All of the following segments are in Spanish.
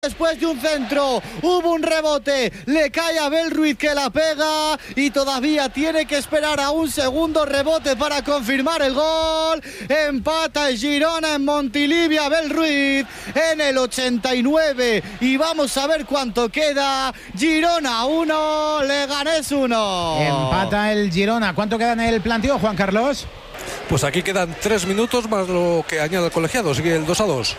Después de un centro, hubo un rebote, le cae a Abel Ruiz que la pega y todavía tiene que esperar a un segundo rebote para confirmar el gol. Empata el Girona en Montilivi, Abel Ruiz en el 89 y vamos a ver cuánto queda. Girona 1, Leganés 1. Empata el Girona. ¿Cuánto queda en el planteo, Juan Carlos? Pues aquí quedan 3 minutos más lo que añade el colegiado, sigue el 2-2.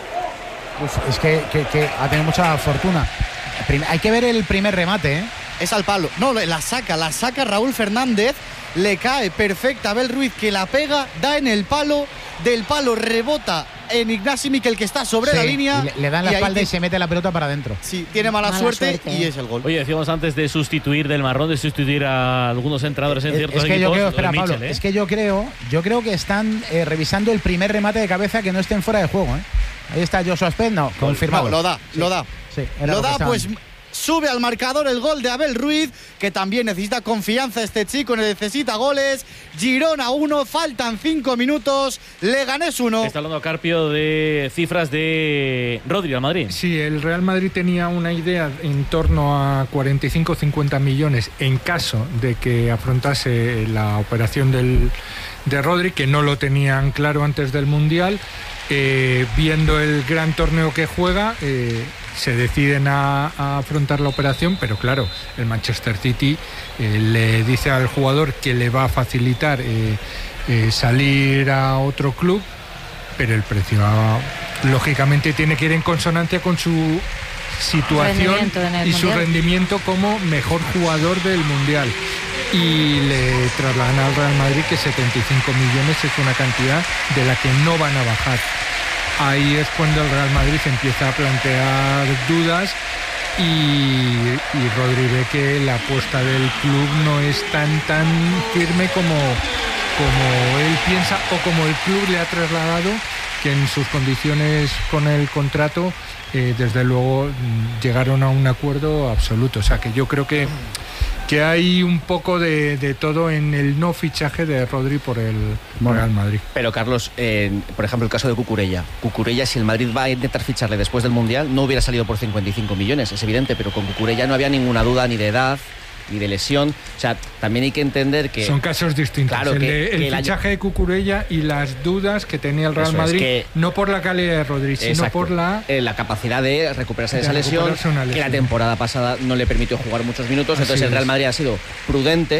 Es que ha tenido mucha fortuna. Hay que ver el primer remate, ¿eh? Es al palo. No, la saca Raúl Fernández. Le cae perfecta a Abel Ruiz que la pega, da en el palo. Del palo rebota en Ignasi Miquel que está sobre la línea. Le dan la espalda y se mete la pelota para adentro. Sí, tiene mala suerte y es el gol. Oye, decíamos antes de sustituir del Marrón, de sustituir a algunos entrenadores en ciertos equipos. Yo creo, espera, Mitchell, Pablo, es que yo creo que están revisando el primer remate de cabeza que no estén fuera de juego, ¿eh? Ahí está Joshua Spence, no, confirmado. No, lo da. Sí, lo da, pues sube al marcador el gol de Abel Ruiz, que también necesita confianza este chico, necesita goles. Girona 1, faltan 5 minutos, Leganés 1. Está hablando Carpio de cifras de Rodri al Madrid. Sí, el Real Madrid tenía una idea en torno a 45-50 millones en caso de que afrontase la operación de Rodri, que no lo tenían claro antes del Mundial. Viendo el gran torneo que juega, se deciden a afrontar la operación, pero claro, el Manchester City le dice al jugador que le va a facilitar salir a otro club, pero el precio lógicamente tiene que ir en consonancia con su situación y su rendimiento como mejor jugador del Mundial. Y le trasladan al Real Madrid que 75 millones es una cantidad de la que no van a bajar. Ahí es cuando el Real Madrid empieza a plantear dudas y Rodri ve que la apuesta del club no es tan firme como él piensa o como el club le ha trasladado, que en sus condiciones con el contrato desde luego llegaron a un acuerdo absoluto. O sea que yo creo que hay un poco de todo en el no fichaje de Rodri por el Real Madrid. Pero Carlos, por ejemplo el caso de Cucurella, si el Madrid va a intentar ficharle después del Mundial, no hubiera salido por 55 millones, es evidente, pero con Cucurella no había ninguna duda ni de edad ni de lesión. O sea, también hay que entender que son casos distintos. Claro, el fichaje de Cucurella y las dudas que tenía el Real Madrid, no por la calidad de Rodri, sino por la capacidad de recuperarse de esa lesión, que la temporada pasada no le permitió jugar muchos minutos. Entonces el Real Madrid ha sido prudente,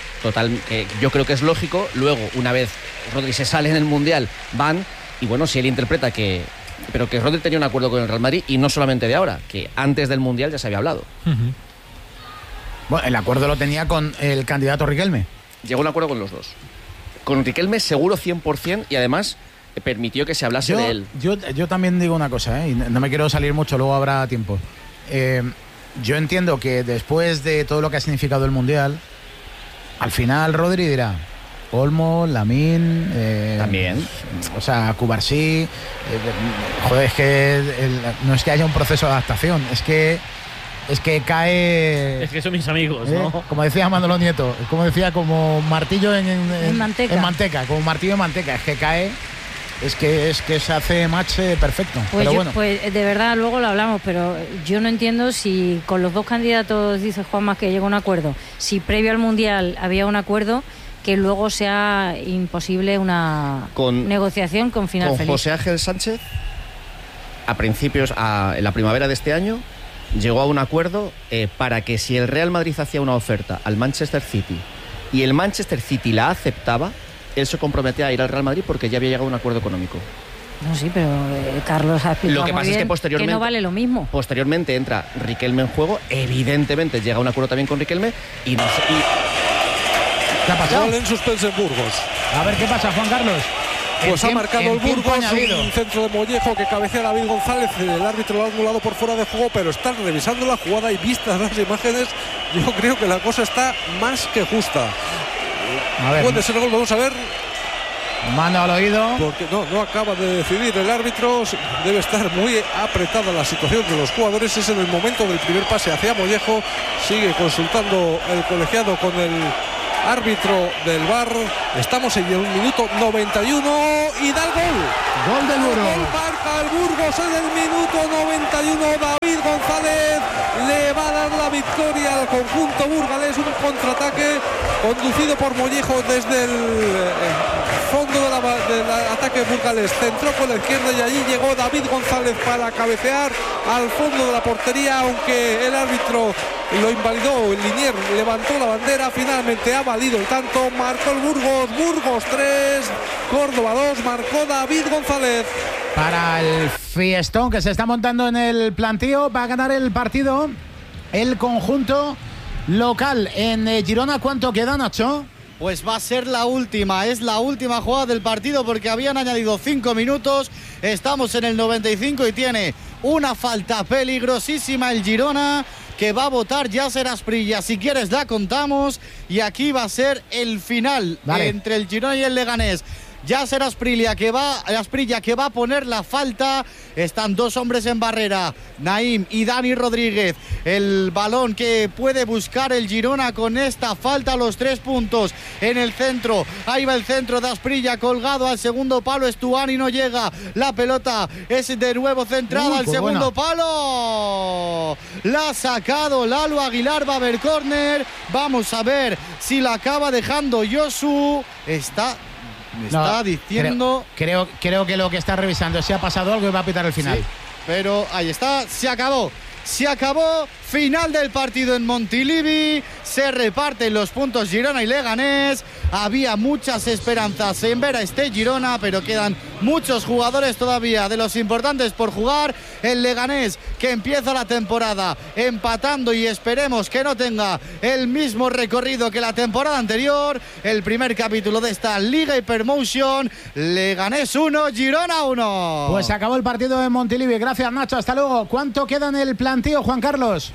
yo creo que es lógico. Luego, una vez Rodri se sale en el Mundial, van, y bueno, si él interpreta que Rodri tenía un acuerdo con el Real Madrid, y no solamente de ahora, que antes del Mundial ya se había hablado. Bueno, el acuerdo lo tenía con el candidato Riquelme. Llegó a un acuerdo con los dos. Con Riquelme seguro 100%, y además permitió que se hablase de él. Yo también digo una cosa, y no me quiero salir mucho, luego habrá tiempo. Yo entiendo que después de todo lo que ha significado el Mundial, al final Rodri dirá: Olmo, Lamín, también. O sea, Cubarsí. Joder, es que no es que haya un proceso de adaptación, es que cae. Es que son mis amigos, ¿no? Como decía Manolo Nieto, como martillo en manteca, como martillo en manteca, es que cae. Es que se hace match perfecto. Pues, pero bueno. Pues de verdad, luego lo hablamos, pero yo no entiendo si con los dos candidatos, dice Juanma, que llegó a un acuerdo, si previo al Mundial había un acuerdo, que luego sea imposible una negociación con final feliz. Con José Ángel Sánchez, en la primavera de este año, llegó a un acuerdo para que si el Real Madrid hacía una oferta al Manchester City y el Manchester City la aceptaba, él se comprometía a ir al Real Madrid porque ya había llegado a un acuerdo económico. No, sí, pero Carlos ha explicado lo que pasa muy bien es que posteriormente no vale lo mismo. Posteriormente entra Riquelme en juego, evidentemente llega a un acuerdo también con Riquelme y no sé. ¿Qué ha pasado? Gol en suspenso en Burgos. A ver qué pasa, Juan Carlos. Pues ha marcado el Burgos, un centro de Mollejo que cabecea David González. El árbitro lo ha anulado por fuera de juego, pero están revisando la jugada y vistas las imágenes, yo creo que la cosa está más que justa. A ver, puede ser el gol, vamos a ver. Mano al oído. Porque no acaba de decidir el árbitro. Debe estar muy apretada la situación de los jugadores. Es en el momento del primer pase hacia Mollejo. Sigue consultando el colegiado con el árbitro del VAR. Estamos en el minuto 91 y da el gol. Gol del Burgos. Marca el Burgos en el minuto 91. David González le va a dar la victoria al conjunto burgalés. Un contraataque conducido por Mollejo desde el fondo del ataque burgalés. Centró con la izquierda y allí llegó David González para cabecear al fondo de la portería, aunque el árbitro lo invalidó. El Linier levantó la bandera, finalmente ha valido el tanto. Marcó el Burgos 3, Córdoba 2, marcó David González. Para el fiestón que se está montando en el plantío, va a ganar el partido el conjunto local. En Girona, ¿cuánto queda, Nacho? Pues va a ser la última, es la última jugada del partido porque habían añadido 5 minutos, estamos en el 95 y tiene una falta peligrosísima el Girona que va a votar Yasser Asprilla. Si quieres la contamos y aquí va a ser el final entre el Girona y el Leganés. Yasser Asprilla que va a poner la falta. Están dos hombres en barrera, Naim y Dani Rodríguez. El balón que puede buscar el Girona con esta falta, los 3 puntos en el centro. Ahí va el centro de Asprilla colgado al segundo palo. Estuani no llega. La pelota es de nuevo centrada al segundo palo. La ha sacado Lalo Aguilar. Va a haber córner. Vamos a ver si la acaba dejando Josu. Está diciendo. Creo que lo que está revisando, si ha pasado algo y va a pitar el final. Sí, pero ahí está, se acabó. Final del partido en Montilivi. Se reparten los puntos Girona y Leganés. Había muchas esperanzas en ver a este Girona, pero quedan muchos jugadores todavía de los importantes por jugar. El Leganés que empieza la temporada empatando y esperemos que no tenga el mismo recorrido que la temporada anterior. El primer capítulo de esta Liga Hypermotion. Leganés 1, Girona 1. Pues se acabó el partido en Montilivi. Gracias, Nacho, hasta luego. ¿Cuánto queda en el plantío, Juan Carlos?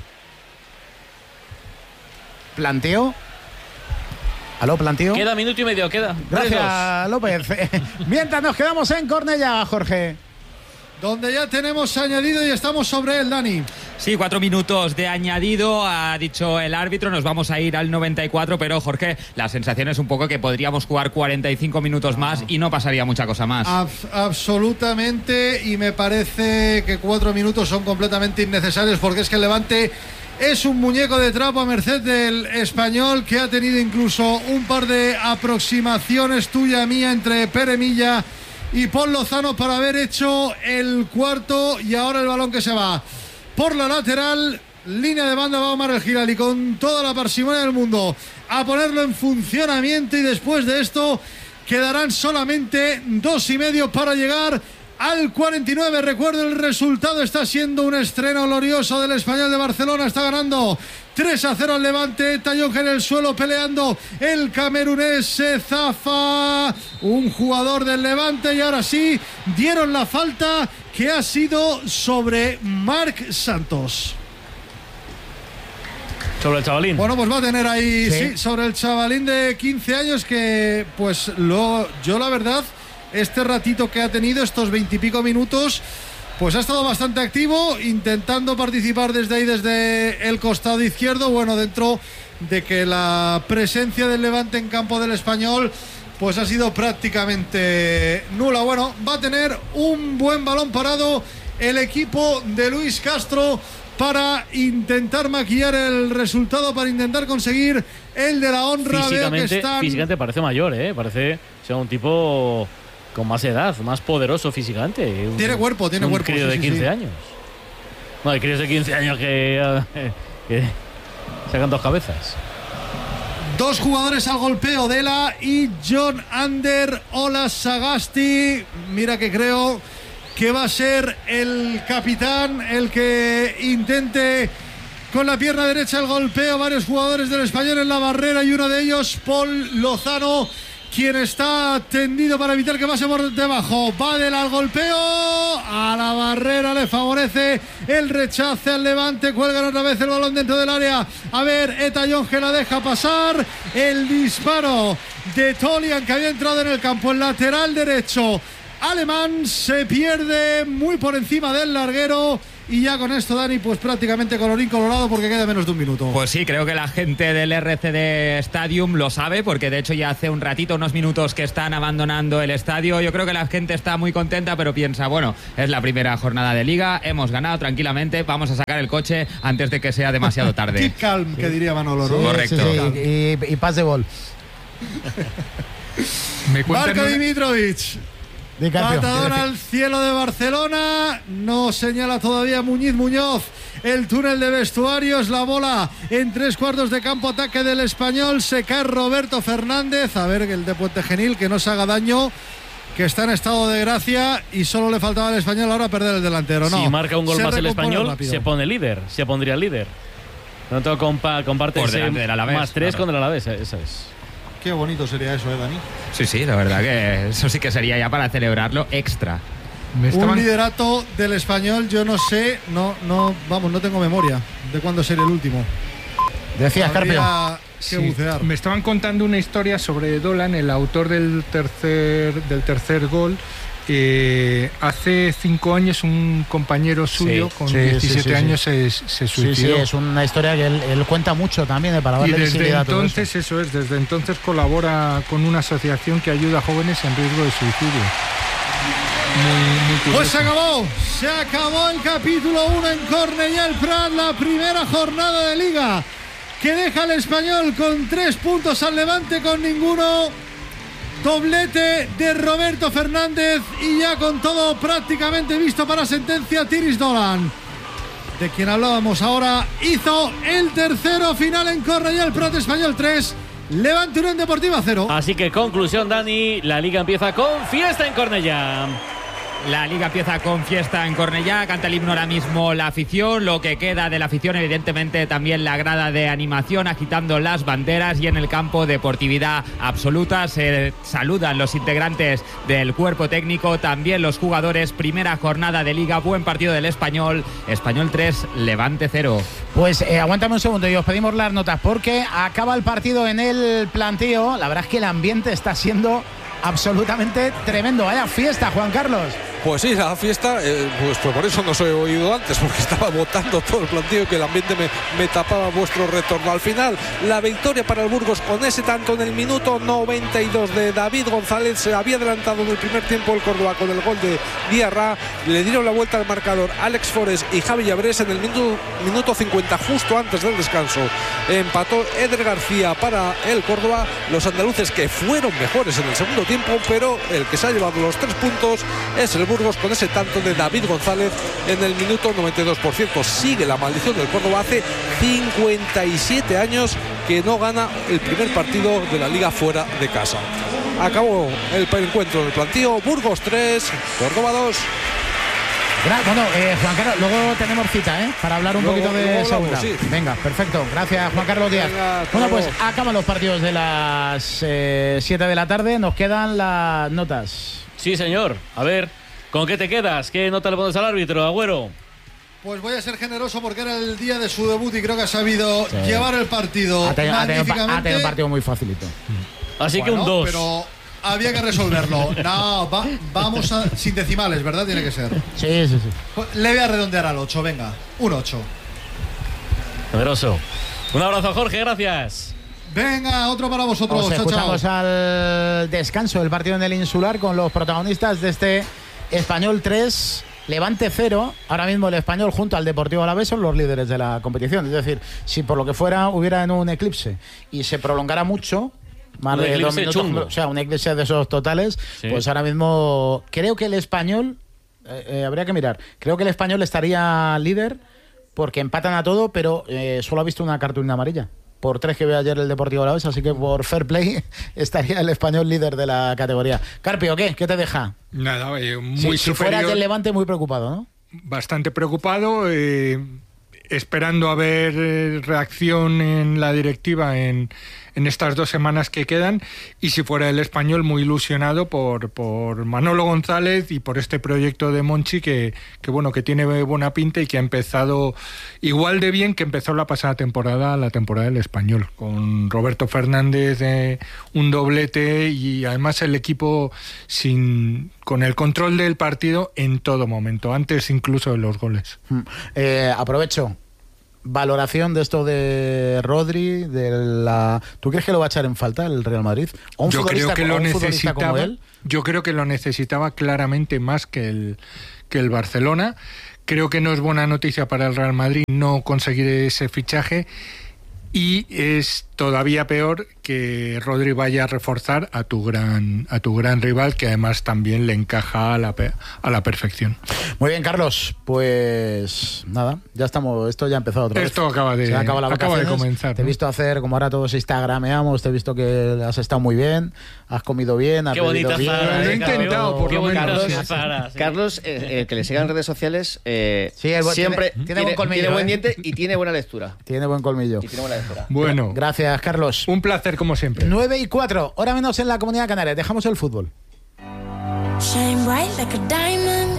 ¿Planteo? ¿Aló, planteo? Queda minuto y medio, queda. Gracias, López. Mientras nos quedamos en Cornellá, Jorge. Donde ya tenemos añadido y estamos sobre él, Dani. Sí, 4 minutos de añadido, ha dicho el árbitro, nos vamos a ir al 94, pero Jorge, la sensación es un poco que podríamos jugar 45 minutos más y no pasaría mucha cosa más. Absolutamente, y me parece que 4 minutos son completamente innecesarios porque es que el Levante es un muñeco de trapo a merced del Español, que ha tenido incluso un par de aproximaciones tuya mía entre Pere Milla y Pol Lozano para haber hecho el cuarto, y ahora el balón que se va por la lateral, línea de banda, va Omar El Hilali con toda la parsimonia del mundo a ponerlo en funcionamiento, y después de esto quedarán solamente 2,5 para llegar al 49. Recuerdo, el resultado está siendo un estreno glorioso del Español de Barcelona. Está ganando 3-0 al Levante. Tallón en el suelo peleando el camerunés. Se zafa un jugador del Levante y ahora sí dieron la falta, que ha sido sobre Marc Santos. Sobre el chavalín. Bueno, pues va a tener ahí, sí, sobre el chavalín de 15 años que, pues yo la verdad, este ratito que ha tenido, estos 20 y pico minutos, pues ha estado bastante activo, intentando participar desde ahí, desde el costado izquierdo. Bueno, dentro de que la presencia del Levante en campo del Español pues ha sido prácticamente nula. Bueno, va a tener un buen balón parado el equipo de Luis Castro para intentar maquillar el resultado, para intentar conseguir el de la honra. Físicamente parece mayor, parece ser un tipo con más edad, más poderoso físicamente. Tiene cuerpo. Un crío de 15 años. No, hay críos de 15 años que sacan 2 cabezas. 2 jugadores al golpeo, Dela y John Ander Olasagasti. Mira que creo que va a ser el capitán el que intente con la pierna derecha el golpeo. Varios jugadores del Español en la barrera y uno de ellos, Pol Lozano, quien está tendido para evitar que pase por debajo. Va al golpeo, a la barrera le favorece el rechace al Levante. Cuelgan otra vez el balón dentro del área. A ver, Etayón que la deja pasar. El disparo de Tolian, que había entrado en el campo, el lateral derecho alemán, se pierde muy por encima del larguero. Y ya con esto, Dani, pues prácticamente colorín colorado porque queda menos de un minuto. Pues sí, creo que la gente del RCD Stadium lo sabe, porque de hecho ya hace un ratito, unos minutos que están abandonando el estadio. Yo creo que la gente está muy contenta, pero piensa, bueno, es la primera jornada de Liga, hemos ganado tranquilamente, vamos a sacar el coche antes de que sea demasiado tarde. Keep calm, que diría Manolo, ¿no? Correcto. Y pas de gol. Marko Dimitrovic. Patadón al cielo de Barcelona. No señala todavía Muñiz Muñoz el túnel de vestuarios. La bola en 3/4 de campo, ataque del Español. Se cae Roberto Fernández. A ver, el de Puente Genil, que no se haga daño, que está en estado de gracia, y solo le faltaba al Español ahora perder el delantero. No, si marca un gol más el Español, rápido. se pone líder, se pondría líder. No tengo comparte por delante del Alavés, más 3 claro. con el Alavés, eso es. Qué bonito sería eso, Dani. Sí, la verdad que eso sí que sería ya para celebrarlo extra. Un liderato del Español, yo no sé, no tengo memoria de cuándo sería el último. Decías, Carpio. Que bucear. Me estaban contando una historia sobre Dolan, el autor del tercer gol. Hace 5 años un compañero suyo con 17 años se suicidó. Sí, es una historia que él cuenta mucho también para darle visibilidad a todo eso. Desde entonces colabora con una asociación que ayuda a jóvenes en riesgo de suicidio. Muy pues se acabó el capítulo 1 en Cornellà el Prat, la primera jornada de Liga, que deja al Español con 3 puntos al Levante con ninguno. Doblete de Roberto Fernández y ya con todo prácticamente visto para sentencia, Tiris Dolan, de quien hablábamos ahora, hizo el tercero final en Cornellà el Prat. Español 3, Levante Unión Deportiva 0. Así que conclusión, Dani, la Liga empieza con fiesta en Cornellà. La Liga empieza con fiesta en Cornellà, canta el himno ahora mismo la afición, lo que queda de la afición, evidentemente también la grada de animación agitando las banderas, y en el campo deportividad absoluta. Se saludan los integrantes del cuerpo técnico, también los jugadores. Primera jornada de Liga, buen partido del Español 3, Levante 0. Pues aguántame un segundo y os pedimos las notas porque acaba el partido en el plantío. La verdad es que el ambiente está siendo absolutamente tremendo. Vaya fiesta, Juan Carlos. Pues sí, la fiesta, pues por eso no os he oído antes, porque estaba votando todo el plantío, que el ambiente me tapaba vuestro retorno. Al final, la victoria para el Burgos con ese tanto en el minuto 92 de David González. Se había adelantado en el primer tiempo el Córdoba con el gol de Diarra. Le dieron la vuelta al marcador Alex Forés y Javi Llabrés en el minuto 50, justo antes del descanso. Empató Eder García para el Córdoba. Los andaluces, que fueron mejores en el segundo tiempo, pero el que se ha llevado los 3 puntos es el Burgos con ese tanto de David González en el minuto 92. Por cierto, sigue la maldición del Córdoba. Hace 57 años que no gana el primer partido de la Liga fuera de casa. Acabó el encuentro del plantío. Burgos 3, Córdoba 2. Bueno, Juan Carlos, luego tenemos cita, para hablar un poquito de segunda. Sí. Venga, perfecto. Gracias, Juan Carlos Díaz. Bueno, pues acaban los partidos de las 7 de la tarde. Nos quedan las notas. Sí, señor. A ver, ¿con qué te quedas? ¿Qué nota le pones al árbitro, Agüero? Pues voy a ser generoso porque era el día de su debut y creo que ha sabido llevar el partido magníficamente. Ha tenido un partido muy facilito. Así que un 2. Pero había que resolverlo. No, vamos sin decimales, ¿verdad? Tiene que ser. Sí. Le voy a redondear al 8, venga. Un 8. Generoso. Un abrazo, Jorge, gracias. Venga, otro para vosotros. Os escuchamos al descanso del partido en el Insular con los protagonistas de este Español 3, Levante 0. Ahora mismo el Español junto al Deportivo Alavés son los líderes de la competición. Es decir, si por lo que fuera hubiera en un eclipse y se prolongara mucho, más de 2 minutos, chungo. O sea, un eclipse de esos totales, sí. Pues ahora mismo creo que el Español, habría que mirar, creo que el Español estaría líder porque empatan a todo, pero solo ha visto una cartulina amarilla. Por 3 que veo ayer el Deportivo Alavés, así que por fair play estaría el Español líder de la categoría. Carpio, ¿qué te deja? Nada, muy superior. Si fuera del Levante, muy preocupado, ¿no? Bastante preocupado, esperando a ver reacción en la directiva en en estas 2 semanas que quedan, y si fuera el Español, muy ilusionado por Manolo González y por este proyecto de Monchi que tiene buena pinta y que ha empezado igual de bien que empezó la pasada temporada, la temporada del Español, con Roberto Fernández un doblete, y además el equipo con el control del partido en todo momento, antes incluso de los goles. Aprovecho. Valoración de esto de Rodri, ¿tú crees que lo va a echar en falta el Real Madrid? Yo creo que lo necesitaba. Yo creo que lo necesitaba claramente más que el Barcelona. Creo que no es buena noticia para el Real Madrid no conseguir ese fichaje, y es todavía peor que Rodri vaya a reforzar a tu gran rival, que además también le encaja a la perfección. Muy bien, Carlos, pues nada, ya estamos, esto ya ha empezado otra vez. Esto acaba de comenzar. Te he visto hacer, como ahora todos instagrameamos, te he visto que has estado muy bien, has comido bien, has bebido bien. Lo he intentado, por lo menos. Carlos, que le sigan en redes sociales, siempre tiene buen colmillo, tiene buen diente y tiene buena lectura. Tiene buen colmillo. Bueno, gracias, Carlos. Un placer como siempre. 9:04, hora menos en la Comunidad Canaria. Dejamos el fútbol. Shine bright like a diamond.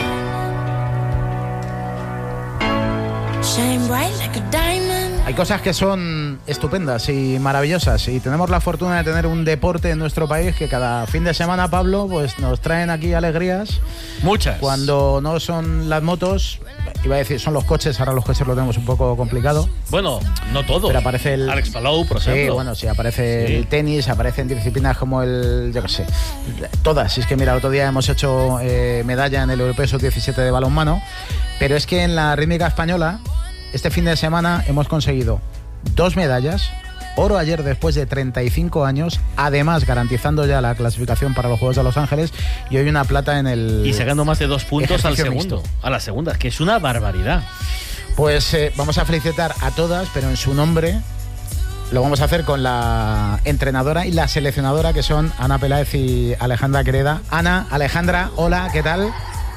Shine bright like a diamond. Hay cosas que son estupendas y maravillosas, y tenemos la fortuna de tener un deporte en nuestro país que cada fin de semana, Pablo, pues nos traen aquí alegrías. Muchas. Cuando no son las motos, iba a decir, son los coches, ahora los coches lo tenemos un poco complicado. Bueno, no todo. Pero aparece el Alex Palou, por ejemplo. Sí, bueno, sí, aparece el tenis, aparecen disciplinas como yo qué sé, todas. Es que mira, el otro día hemos hecho medalla en el Europeo Sub-17 de balonmano, pero es que en la rítmica española este fin de semana hemos conseguido 2 medallas, oro ayer después de 35 años, además garantizando ya la clasificación para los Juegos de Los Ángeles, y hoy una plata en el... Y sacando más de 2 puntos al segundo, mixto. A la segunda, que es una barbaridad. Pues vamos a felicitar a todas, pero en su nombre lo vamos a hacer con la entrenadora y la seleccionadora, que son Ana Peláez y Alejandra Quereda. Ana, Alejandra, hola, ¿qué tal?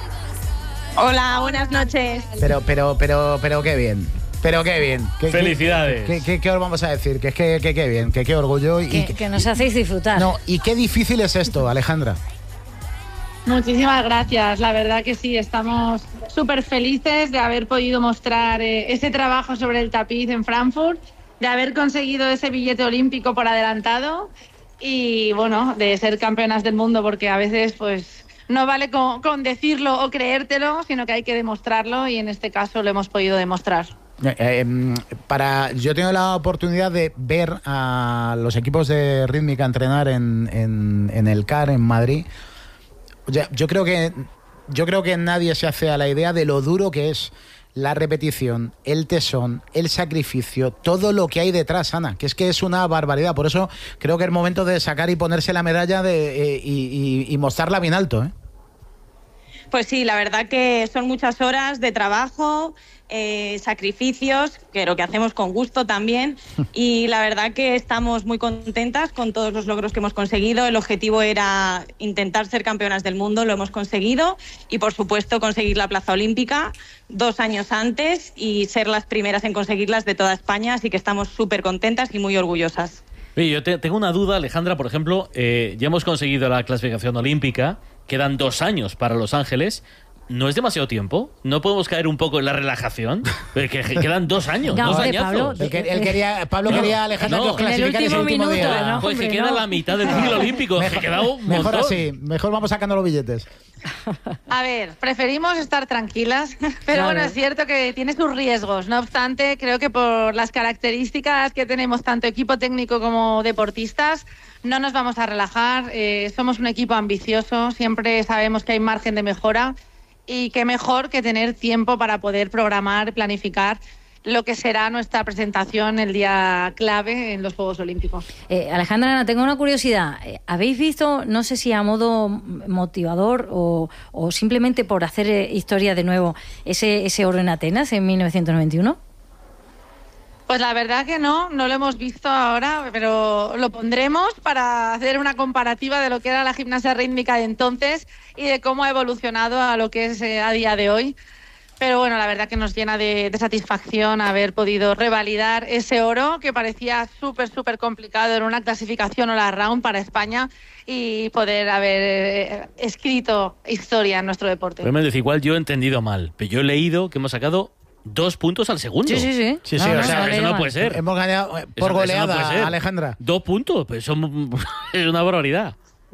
Hola, buenas noches. Pero qué bien. Pero qué bien. Felicidades. ¿Qué os vamos a decir? Que qué bien, que qué orgullo. Que nos hacéis disfrutar. No, y qué difícil es esto, Alejandra. Muchísimas gracias. La verdad que sí, estamos súper felices de haber podido mostrar ese trabajo sobre el tapiz en Frankfurt, de haber conseguido ese billete olímpico por adelantado y, bueno, de ser campeonas del mundo, porque a veces, pues, no vale con decirlo o creértelo, sino que hay que demostrarlo, y en este caso lo hemos podido demostrar. Yo he tenido la oportunidad de ver a los equipos de rítmica entrenar en el CAR en Madrid. Yo creo que nadie se hace a la idea de lo duro que es la repetición, el tesón, el sacrificio, todo lo que hay detrás, Ana, que es una barbaridad. Por eso creo que es momento de sacar y ponerse la medalla y mostrarla bien alto, ¿eh? Pues sí, la verdad que son muchas horas de trabajo, sacrificios, pero que hacemos con gusto también, y la verdad que estamos muy contentas con todos los logros que hemos conseguido. El objetivo era intentar ser campeonas del mundo, lo hemos conseguido, y por supuesto conseguir la plaza olímpica 2 años antes y ser las primeras en conseguirlas de toda España, así que estamos súper contentas y muy orgullosas. Oye, yo tengo una duda, Alejandra, por ejemplo, ya hemos conseguido la clasificación olímpica, quedan 2 años para Los Ángeles. ¿No es demasiado tiempo? ¿No podemos caer un poco en la relajación? Que quedan 2 años, no, 2 añazos. Pablo quería, Alejandra, que os clasificáis el último día. No, pues que queda la mitad del ciclo olímpico. Mejor así, mejor vamos sacando los billetes. A ver, preferimos estar tranquilas, pero claro. Bueno, es cierto que tiene sus riesgos. No obstante, creo que por las características que tenemos tanto equipo técnico como deportistas, no nos vamos a relajar. Somos un equipo ambicioso, siempre sabemos que hay margen de mejora, y qué mejor que tener tiempo para poder programar, planificar lo que será nuestra presentación el día clave en los Juegos Olímpicos. Alejandra, tengo una curiosidad. ¿Habéis visto, no sé si a modo motivador o simplemente por hacer historia de nuevo, ese oro en Atenas en 1991? Pues la verdad que no lo hemos visto ahora, pero lo pondremos para hacer una comparativa de lo que era la gimnasia rítmica de entonces y de cómo ha evolucionado a lo que es a día de hoy. Pero bueno, la verdad que nos llena de satisfacción haber podido revalidar ese oro que parecía súper complicado en una clasificación all round para España y poder haber escrito historia en nuestro deporte. Pero me dice, igual yo he entendido mal, pero yo he leído que hemos sacado 2 puntos al segundo. Sí. O sea, eso no puede ser. Hemos ganado por goleada, Alejandra. 2 puntos, pues es una barbaridad.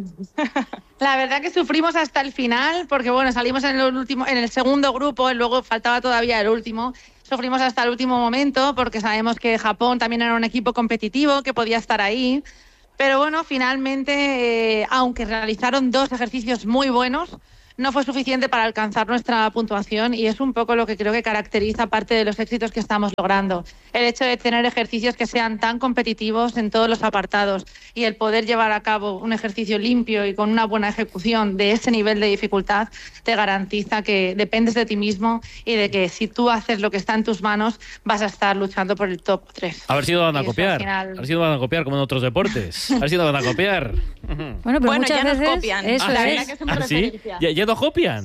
La verdad que sufrimos hasta el final, porque bueno, salimos en el segundo grupo y luego faltaba todavía el último. Sufrimos hasta el último momento porque sabemos que Japón también era un equipo competitivo que podía estar ahí. Pero bueno, finalmente, aunque realizaron 2 ejercicios muy buenos, no fue suficiente para alcanzar nuestra puntuación y es un poco lo que creo que caracteriza parte de los éxitos que estamos logrando. El hecho de tener ejercicios que sean tan competitivos en todos los apartados y el poder llevar a cabo un ejercicio limpio y con una buena ejecución de ese nivel de dificultad te garantiza que dependes de ti mismo y de que si tú haces lo que está en tus manos vas a estar luchando por el top 3. A ver si no van a copiar. A ver si no van a copiar como en otros deportes. A ver si no van a copiar. Bueno, pero muchas ya veces nos copian. Eso la es. verdad que es una referencia. ¿Ya nos copian?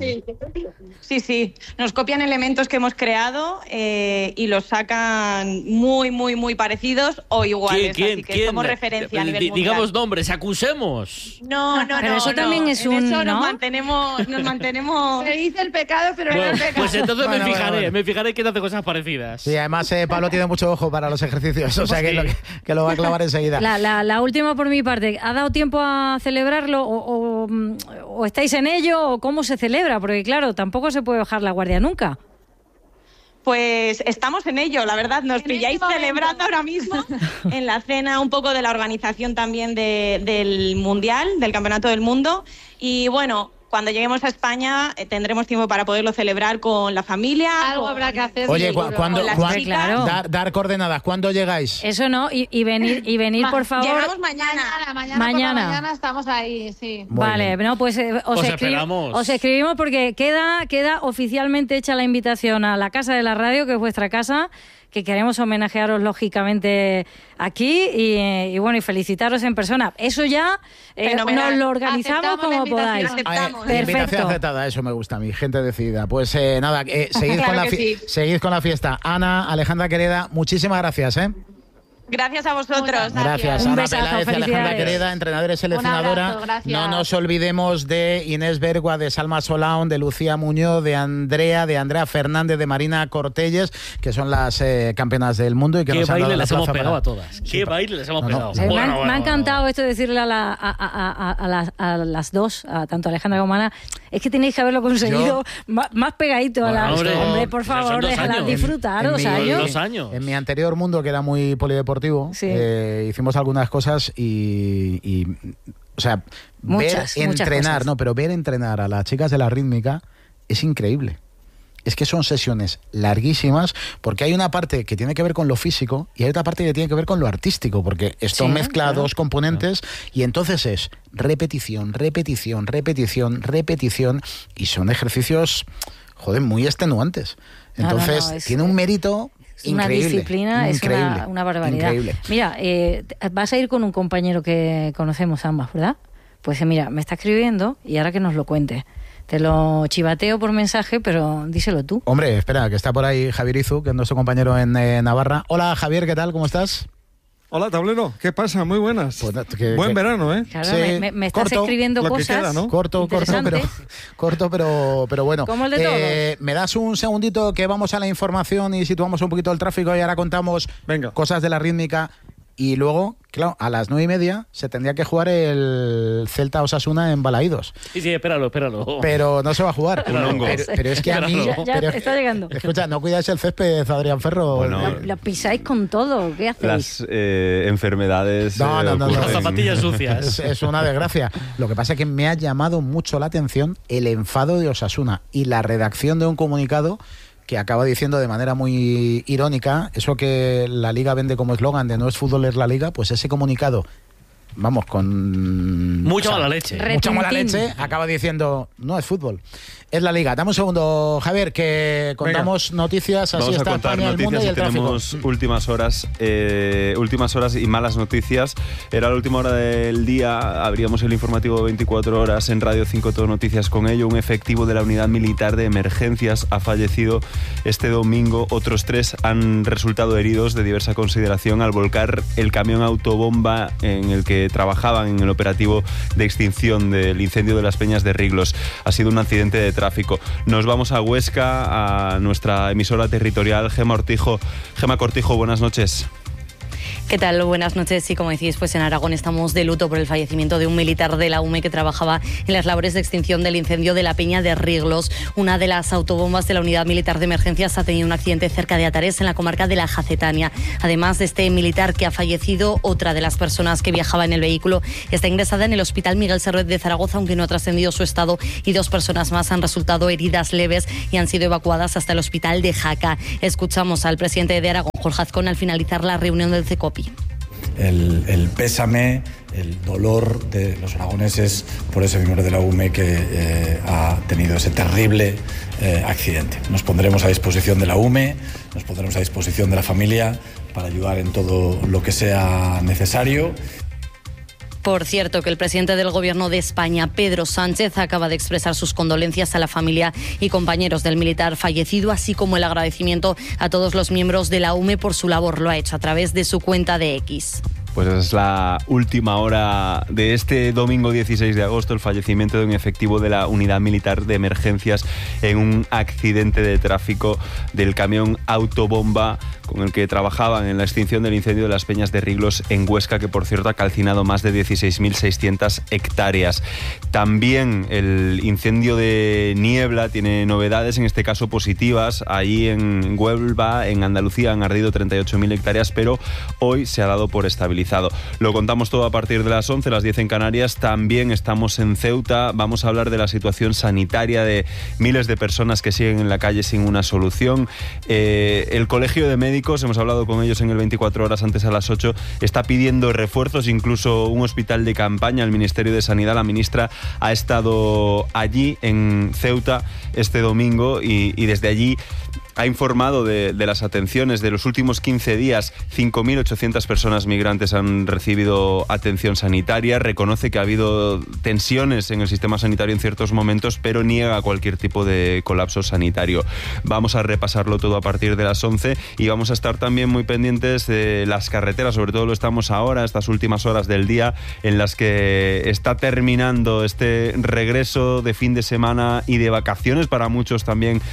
Sí. Nos copian elementos que hemos creado y los sacan muy parecidos o iguales. Así que somos referencia a nivel mundial. Digamos nombres, acusemos. No. Pero eso también es en eso ¿no? nos mantenemos. Se dice el pecado, pero Bueno, no el pecado. pues entonces Bueno. me fijaré que hace cosas parecidas. Sí, además Pablo tiene mucho ojo para los ejercicios, o sea que lo va a clavar enseguida. La última por mi parte, ¿ha dado tiempo a celebrarlo o estáis en ello o cómo se celebra? Porque claro, tampoco se puede bajar la guardia nunca. Pues estamos en ello, la verdad, nos pilláis celebrando ahora mismo en la cena un poco de la organización también del Mundial, del Campeonato del Mundo. Y bueno, cuando lleguemos a España tendremos tiempo para poderlo celebrar con la familia. Algo habrá que hacer. Oye, ¿cuándo? Claro. Dar coordenadas, ¿cuándo llegáis? Eso no, y venir por favor. Llegamos mañana estamos ahí, sí. Vale, no, pues os escribimos porque queda oficialmente hecha la invitación a la Casa de la Radio, que es vuestra casa, que queremos homenajearos lógicamente aquí y bueno, y felicitaros en persona. Eso ya nos lo organizamos como podáis. Invitación aceptada, eso me gusta a mí, gente decidida. Pues nada, seguid con la fiesta. Ana, Alejandra querida, muchísimas gracias. Gracias a vosotros. Gracias. Un Ana besazo, Peláez y Alejandra felicidades. Quereda, entrenadora y seleccionadora. Un abrazo, no nos olvidemos de Inés Bergua, de Salma Solaun, de Lucía Muñoz, de Andrea Fernández, de Marina Cortelles, que son las campeonas del mundo y que nos han dado la plaza hemos pegado para... a todas. ¿Qué baile les hemos pegado? Me ha encantado esto de decirle a las dos, tanto a Alejandra como a Ana, es que tenéis que haberlo conseguido más pegadito a las... Hombre, por favor, déjalas disfrutar 2 años. 2 años. En mi anterior mundo, que era muy polideportivo, sí. Hicimos algunas cosas y o sea, muchas entrenar, cosas. no, pero ver entrenar a las chicas de la rítmica es increíble. Es que son sesiones larguísimas porque hay una parte que tiene que ver con lo físico y hay otra parte que tiene que ver con lo artístico, porque esto mezcla dos componentes y entonces es repetición y son ejercicios, muy extenuantes. Entonces tiene un mérito increíble. Una disciplina, increíble, es una barbaridad. Increíble. Mira, vas a ir con un compañero que conocemos ambas, ¿verdad? Pues mira, me está escribiendo y ahora que nos lo cuente. Te lo chivateo por mensaje, pero díselo tú. Hombre, espera, que está por ahí Javier Izu, que es nuestro compañero en Navarra. Hola, Javier, ¿qué tal? ¿Cómo estás? Hola, tablero. ¿Qué pasa? Muy buenas. Pues, Buen verano, ¿eh? Claro, sí, me estás escribiendo cosas. Queda, ¿no? Corto, pero bueno. Como el de todos. ¿Me das un segundito que vamos a la información y situamos un poquito el tráfico y ahora contamos cosas de la rítmica? Y luego, claro, a las 9:30 se tendría que jugar el Celta Osasuna en Balaídos. Sí, espéralo. Pero no se va a jugar. Pero es que a mí... Ya está llegando. Escucha, no cuidáis el césped, Adrián Ferro. Bueno, lo pisáis con todo. ¿Qué hacéis? Las enfermedades... No. Las zapatillas sucias. Es una desgracia. Lo que pasa es que me ha llamado mucho la atención el enfado de Osasuna y la redacción de un comunicado que acaba diciendo de manera muy irónica, eso que la Liga vende como eslogan de no es fútbol, es la Liga, pues ese comunicado, vamos, con... Mucha mala leche. Mucha mala leche, acaba diciendo no es fútbol. es la Liga. Dame un segundo, Javier, que contamos noticias. Así está España, el mundo y el tráfico. Tenemos últimas horas y malas noticias. Era la última hora del día. Abríamos el informativo de 24 horas en Radio 5 Todo Noticias con ello. Un efectivo de la Unidad Militar de Emergencias ha fallecido este domingo. Otros 3 han resultado heridos de diversa consideración al volcar el camión autobomba en el que trabajaban en el operativo de extinción del incendio de las Peñas de Riglos. Ha sido un accidente de tráfico. Nos vamos a Huesca, a nuestra emisora territorial, Gema Cortijo, buenas noches. ¿Qué tal? Buenas noches. Sí, como decís, pues en Aragón estamos de luto por el fallecimiento de un militar de la UME que trabajaba en las labores de extinción del incendio de la Peña de Riglos. Una de las autobombas de la Unidad Militar de Emergencias ha tenido un accidente cerca de Atares, en la comarca de la Jacetania. Además de este militar que ha fallecido, otra de las personas que viajaba en el vehículo está ingresada en el Hospital Miguel Servet de Zaragoza, aunque no ha trascendido su estado, y 2 personas más han resultado heridas leves y han sido evacuadas hasta el Hospital de Jaca. Escuchamos al presidente de Aragón, Jorge Azcón, al finalizar la reunión del CECOPI. El pésame, el dolor de los aragoneses por ese miembro de la UME que ha tenido ese terrible accidente. Nos pondremos a disposición de la UME, nos pondremos a disposición de la familia para ayudar en todo lo que sea necesario. Por cierto, que el presidente del Gobierno de España, Pedro Sánchez, acaba de expresar sus condolencias a la familia y compañeros del militar fallecido, así como el agradecimiento a todos los miembros de la UME por su labor. Lo ha hecho a través de su cuenta de X. Pues es la última hora de este domingo 16 de agosto, el fallecimiento de un efectivo de la Unidad Militar de Emergencias en un accidente de tráfico del camión autobomba con el que trabajaban en la extinción del incendio de las Peñas de Riglos en Huesca, que por cierto ha calcinado más de 16.600 hectáreas. También el incendio de Niebla tiene novedades, en este caso positivas. Allí en Huelva, en Andalucía, han ardido 38.000 hectáreas, pero hoy se ha dado por estabilizado. Lo contamos todo a partir de las 11, las 10 en Canarias. También estamos en Ceuta. Vamos a hablar de la situación sanitaria de miles de personas que siguen en la calle sin una solución. El Colegio de Médicos, hemos hablado con ellos en el 24 horas antes a las 8, está pidiendo refuerzos, incluso un hospital de campaña. El Ministerio de Sanidad, la ministra, ha estado allí en Ceuta este domingo y desde allí ha informado de las atenciones. De los últimos 15 días, 5.800 personas migrantes han recibido atención sanitaria. Reconoce que ha habido tensiones en el sistema sanitario en ciertos momentos, pero niega cualquier tipo de colapso sanitario. Vamos a repasarlo todo a partir de las 11 y vamos a estar también muy pendientes de las carreteras. Sobre todo lo estamos ahora, estas últimas horas del día, en las que está terminando este regreso de fin de semana y de vacaciones para muchos también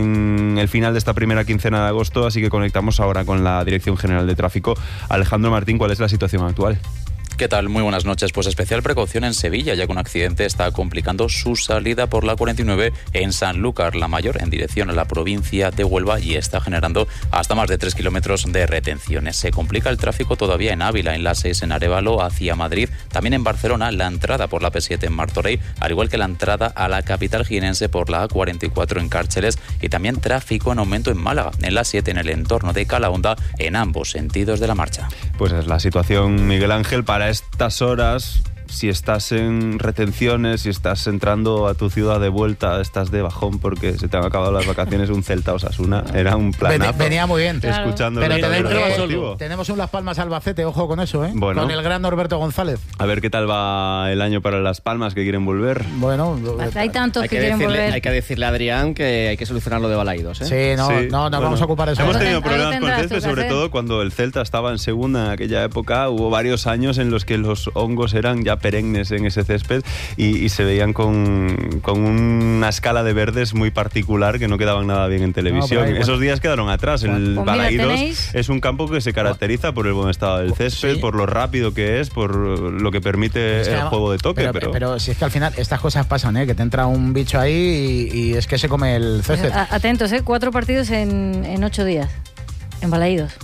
en el final de esta primera quincena de agosto, así que conectamos ahora con la Dirección General de Tráfico. Alejandro Martín, ¿cuál es la situación actual? ¿Qué tal? Muy buenas noches. Pues especial precaución en Sevilla, ya que un accidente está complicando su salida por la 49 en Sanlúcar la Mayor, en dirección a la provincia de Huelva, y está generando hasta más de 3 kilómetros de retenciones. Se complica el tráfico todavía en Ávila, en la 6 en Arévalo hacia Madrid, también en Barcelona la entrada por la P7 en Martorell, al igual que la entrada a la capital jienense por la A44 en Cárceles, y también tráfico en aumento en Málaga, en la 7 en el entorno de Calahonda, en ambos sentidos de la marcha. Pues es la situación, Miguel Ángel, para estas horas. Si estás en retenciones, si estás entrando a tu ciudad de vuelta, estás de bajón porque se te han acabado las vacaciones, un Celta Osasuna, era un planazo. Venía muy bien. Escuchando. Pero tenemos un Las Palmas Albacete, ojo con eso, ¿eh? Bueno, con el gran Norberto González. A ver qué tal va el año para Las Palmas, que quieren volver. Bueno, hay tantos que quieren volver. Hay que decirle a Adrián que hay que solucionar lo de Balaidos, ¿eh? Sí, no vamos a ocupar eso. Hemos tenido problemas con el césped, sobre todo cuando el Celta estaba en segunda en aquella época. Hubo varios años en los que los hongos eran ya perennes en ese césped y se veían con una escala de verdes muy particular que no quedaban nada bien en televisión. Esos días quedaron atrás. El Balaidos es un campo que se caracteriza por el buen estado del césped, por lo rápido que es, por lo que permite el juego de toque. Pero si es que al final estas cosas pasan, que te entra un bicho ahí y es que se come el césped. Atentos, 4 partidos en 8 días en Balaidos.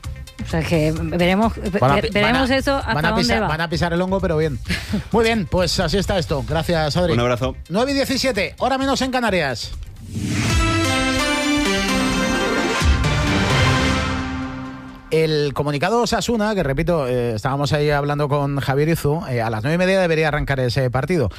O sea que veremos eso hasta dónde va. Van a pisar el hongo, pero bien. Muy bien, pues así está esto. Gracias, Adri. Un abrazo. 9:17, hora menos en Canarias. El comunicado Osasuna, que repito, estábamos ahí hablando con Javier Izu, a las 9:30 debería arrancar ese partido.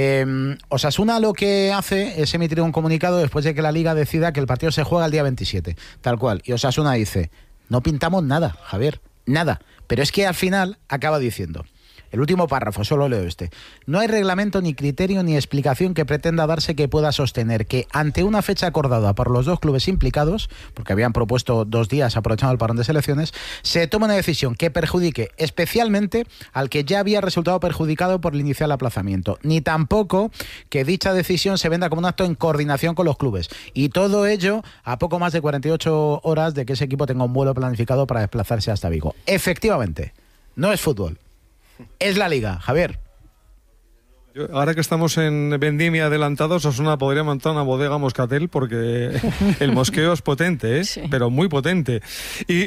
Osasuna lo que hace es emitir un comunicado después de que la Liga decida que el partido se juega el día 27, tal cual. Y Osasuna dice, no pintamos nada, Javier, nada. Pero es que al final acaba diciendo... El último párrafo, solo leo este. No hay reglamento, ni criterio, ni explicación que pretenda darse que pueda sostener que ante una fecha acordada por los dos clubes implicados, porque habían propuesto 2 días aprovechando el parón de selecciones, se tome una decisión que perjudique especialmente al que ya había resultado perjudicado por el inicial aplazamiento, ni tampoco que dicha decisión se venda como un acto en coordinación con los clubes. Y todo ello a poco más de 48 horas de que ese equipo tenga un vuelo planificado para desplazarse hasta Vigo. Efectivamente, no es fútbol. Es la Liga, Javier. Ahora que estamos en vendimia adelantados, Osasuna podría montar una bodega Moscatel porque el mosqueo es potente, ¿eh? Sí. Pero muy potente. Y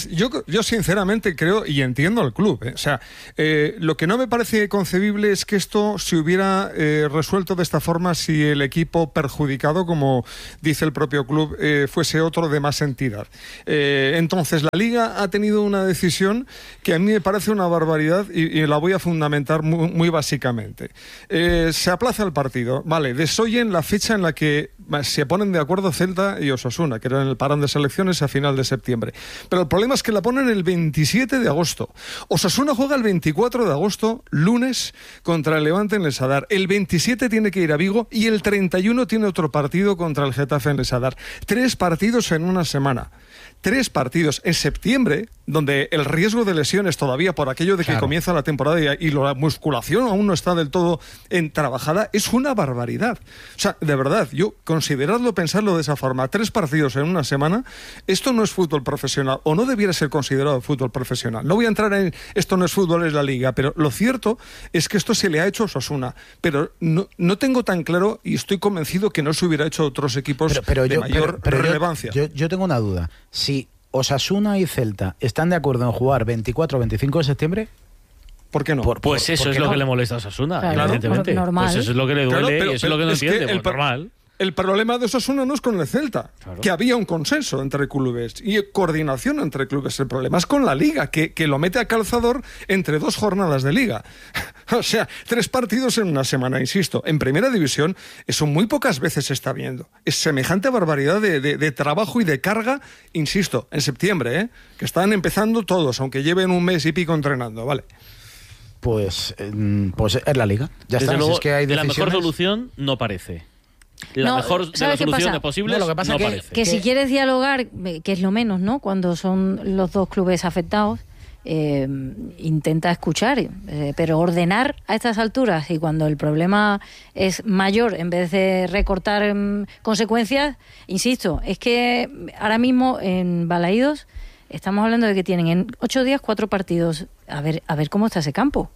yo sinceramente creo y entiendo al club, ¿eh? O sea, lo que no me parece concebible es que esto se hubiera resuelto de esta forma si el equipo perjudicado, como dice el propio club, fuese otro de más entidad. Entonces, la Liga ha tenido una decisión que a mí me parece una barbaridad y la voy a fundamentar muy básicamente. Se aplaza el partido, vale, desoyen la fecha en la que se ponen de acuerdo Celta y Osasuna, que era en el parón de selecciones a final de septiembre, pero el problema es que la ponen el 27 de agosto. Osasuna juega el 24 de agosto, lunes, contra el Levante en el Sadar. El 27 tiene que ir a Vigo y el 31 tiene otro partido contra el Getafe en el Sadar. 3 partidos en una semana. 3 partidos en septiembre, donde el riesgo de lesiones todavía por aquello de que comienza la temporada y la musculación aún no está del todo trabajada, es una barbaridad. O sea, de verdad, yo consideradlo, pensarlo de esa forma, 3 partidos en una semana, esto no es fútbol profesional, o no debiera ser considerado fútbol profesional. No voy a entrar en esto no es fútbol, es la Liga, pero lo cierto es que esto se le ha hecho a Osasuna, pero no tengo tan claro y estoy convencido que no se hubiera hecho a otros equipos de mayor relevancia. Yo tengo una duda. Si Osasuna y Celta están de acuerdo en jugar 24 o 25 de septiembre, ¿por qué no? Pues eso es lo que le molesta a Osasuna, claro, evidentemente. Normal. Pues eso es lo que le duele, claro, y eso es lo que no entiende, normal. El problema de Osasuna no es con el Celta, que había un consenso entre clubes y coordinación entre clubes. El problema es con la Liga, que lo mete a calzador entre 2 jornadas de Liga. O sea, 3 partidos en una semana, insisto. En Primera División eso muy pocas veces se está viendo. Es semejante barbaridad de trabajo y de carga, insisto, en septiembre, que están empezando todos, aunque lleven un mes y pico entrenando, ¿vale? Pues es la Liga. Ya está. Luego, si es que hay la mejor solución no parece. La mejor de las soluciones posibles lo que pasa parece. Que si quieres dialogar, que es lo menos, ¿no? Cuando son los 2 clubes afectados, intenta escuchar, pero ordenar a estas alturas y cuando el problema es mayor, en vez de recortar consecuencias, insisto, es que ahora mismo en Balaídos estamos hablando de que tienen en 8 días 4 partidos. A ver cómo está ese campo.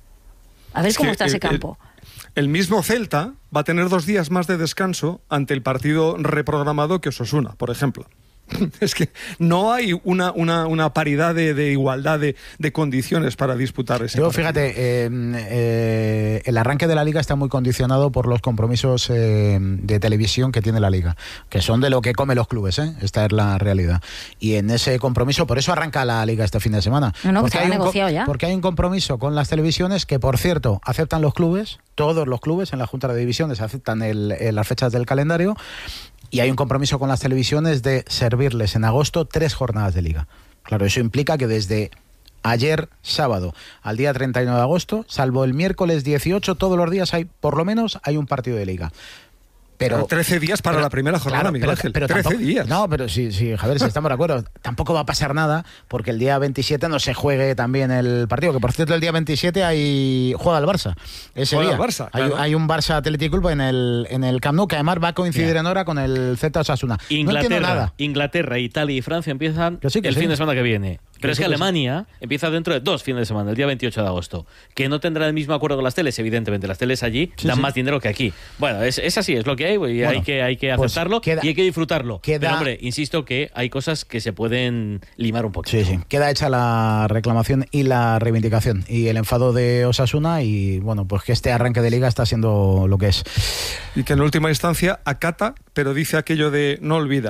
El mismo Celta va a tener 2 días más de descanso ante el partido reprogramado que Osasuna, por ejemplo. Es que no hay una paridad de igualdad de condiciones para disputar ese partido. Fíjate, el arranque de la Liga está muy condicionado por los compromisos de televisión que tiene la Liga, que son de lo que comen los clubes, esta es la realidad. Y en ese compromiso, por eso arranca la Liga este fin de semana. Porque hay un compromiso con las televisiones que, por cierto, aceptan los clubes, todos los clubes en la Junta de Divisiones aceptan las fechas del calendario. Y hay un compromiso con las televisiones de servirles en agosto 3 jornadas de Liga. Claro, eso implica que desde ayer sábado al día 31 de agosto, salvo el miércoles 18, todos los días por lo menos hay un partido de Liga. Pero 13 días para la primera jornada, Miguel Ángel. 13 días. No, pero sí, Javier, si estamos de acuerdo. Tampoco va a pasar nada porque el día 27 no se juegue también el partido. Que por cierto, el día 27 juega el Barça. Juega el Barça, claro. Hay un Barça Athletic Club en el Camp Nou, que además va a coincidir en hora con el Celta Osasuna. Inglaterra, Italia y Francia empiezan el fin de semana que viene. Pero es que Alemania empieza dentro de 2 fines de semana, el día 28 de agosto, que no tendrá el mismo acuerdo con las teles, evidentemente. Las teles allí dan más dinero que aquí. Bueno, es así, es lo que hay, y hay que aceptarlo y hay que disfrutarlo. Pero, hombre, insisto que hay cosas que se pueden limar un poquito. Sí. Queda hecha la reclamación y la reivindicación y el enfado de Osasuna y, bueno, pues que este arranque de Liga está siendo lo que es. Y que en última instancia acata, pero dice aquello de no olvida.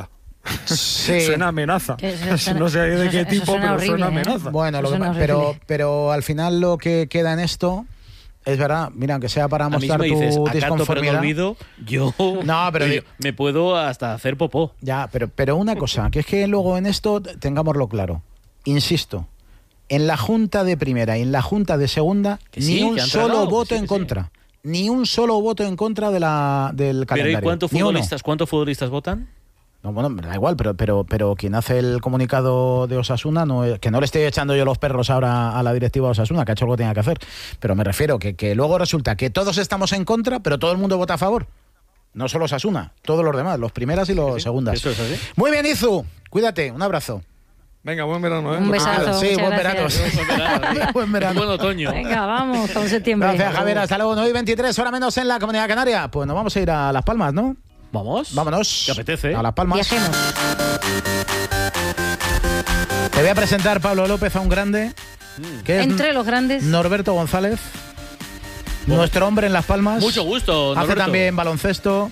Sí. Suena amenaza. No sé de qué tipo, pero suena amenaza. Bueno, pero al final lo que queda en esto es verdad, mira, aunque sea para mostrar tu disconformidad. Yo me puedo hasta hacer popó. Ya, pero una cosa, que es que luego en esto tengámoslo claro. Insisto, en la Junta de Primera y en la Junta de Segunda, ni un solo voto en contra. Ni un solo voto en contra del calendario. ¿Pero y cuántos futbolistas votan? No, bueno, da igual, pero quien hace el comunicado de Osasuna, que no le estoy echando yo los perros ahora a la directiva de Osasuna, que ha hecho lo que tenía que hacer, pero me refiero que luego resulta que todos estamos en contra, pero todo el mundo vota a favor. No solo Osasuna, todos los demás, los primeras y los segundas. Eso es así. Muy bien, Izu, cuídate, un abrazo. Venga, buen verano, ¿eh? Un besazo. Sí, buen verano. Buen verano. Buen otoño. Venga, vamos, con septiembre. Gracias, Javier. Hasta luego. 9:23, hora menos en la Comunidad Canaria. Pues nos vamos a ir a Las Palmas, ¿no? Vámonos. ¿Te apetece? A Las Palmas. Viajemos. Te voy a presentar, Pablo López, a un grande. Que es Entre los grandes. Norberto González. Nuestro hombre en Las Palmas. Mucho gusto, Norberto. Hace también baloncesto.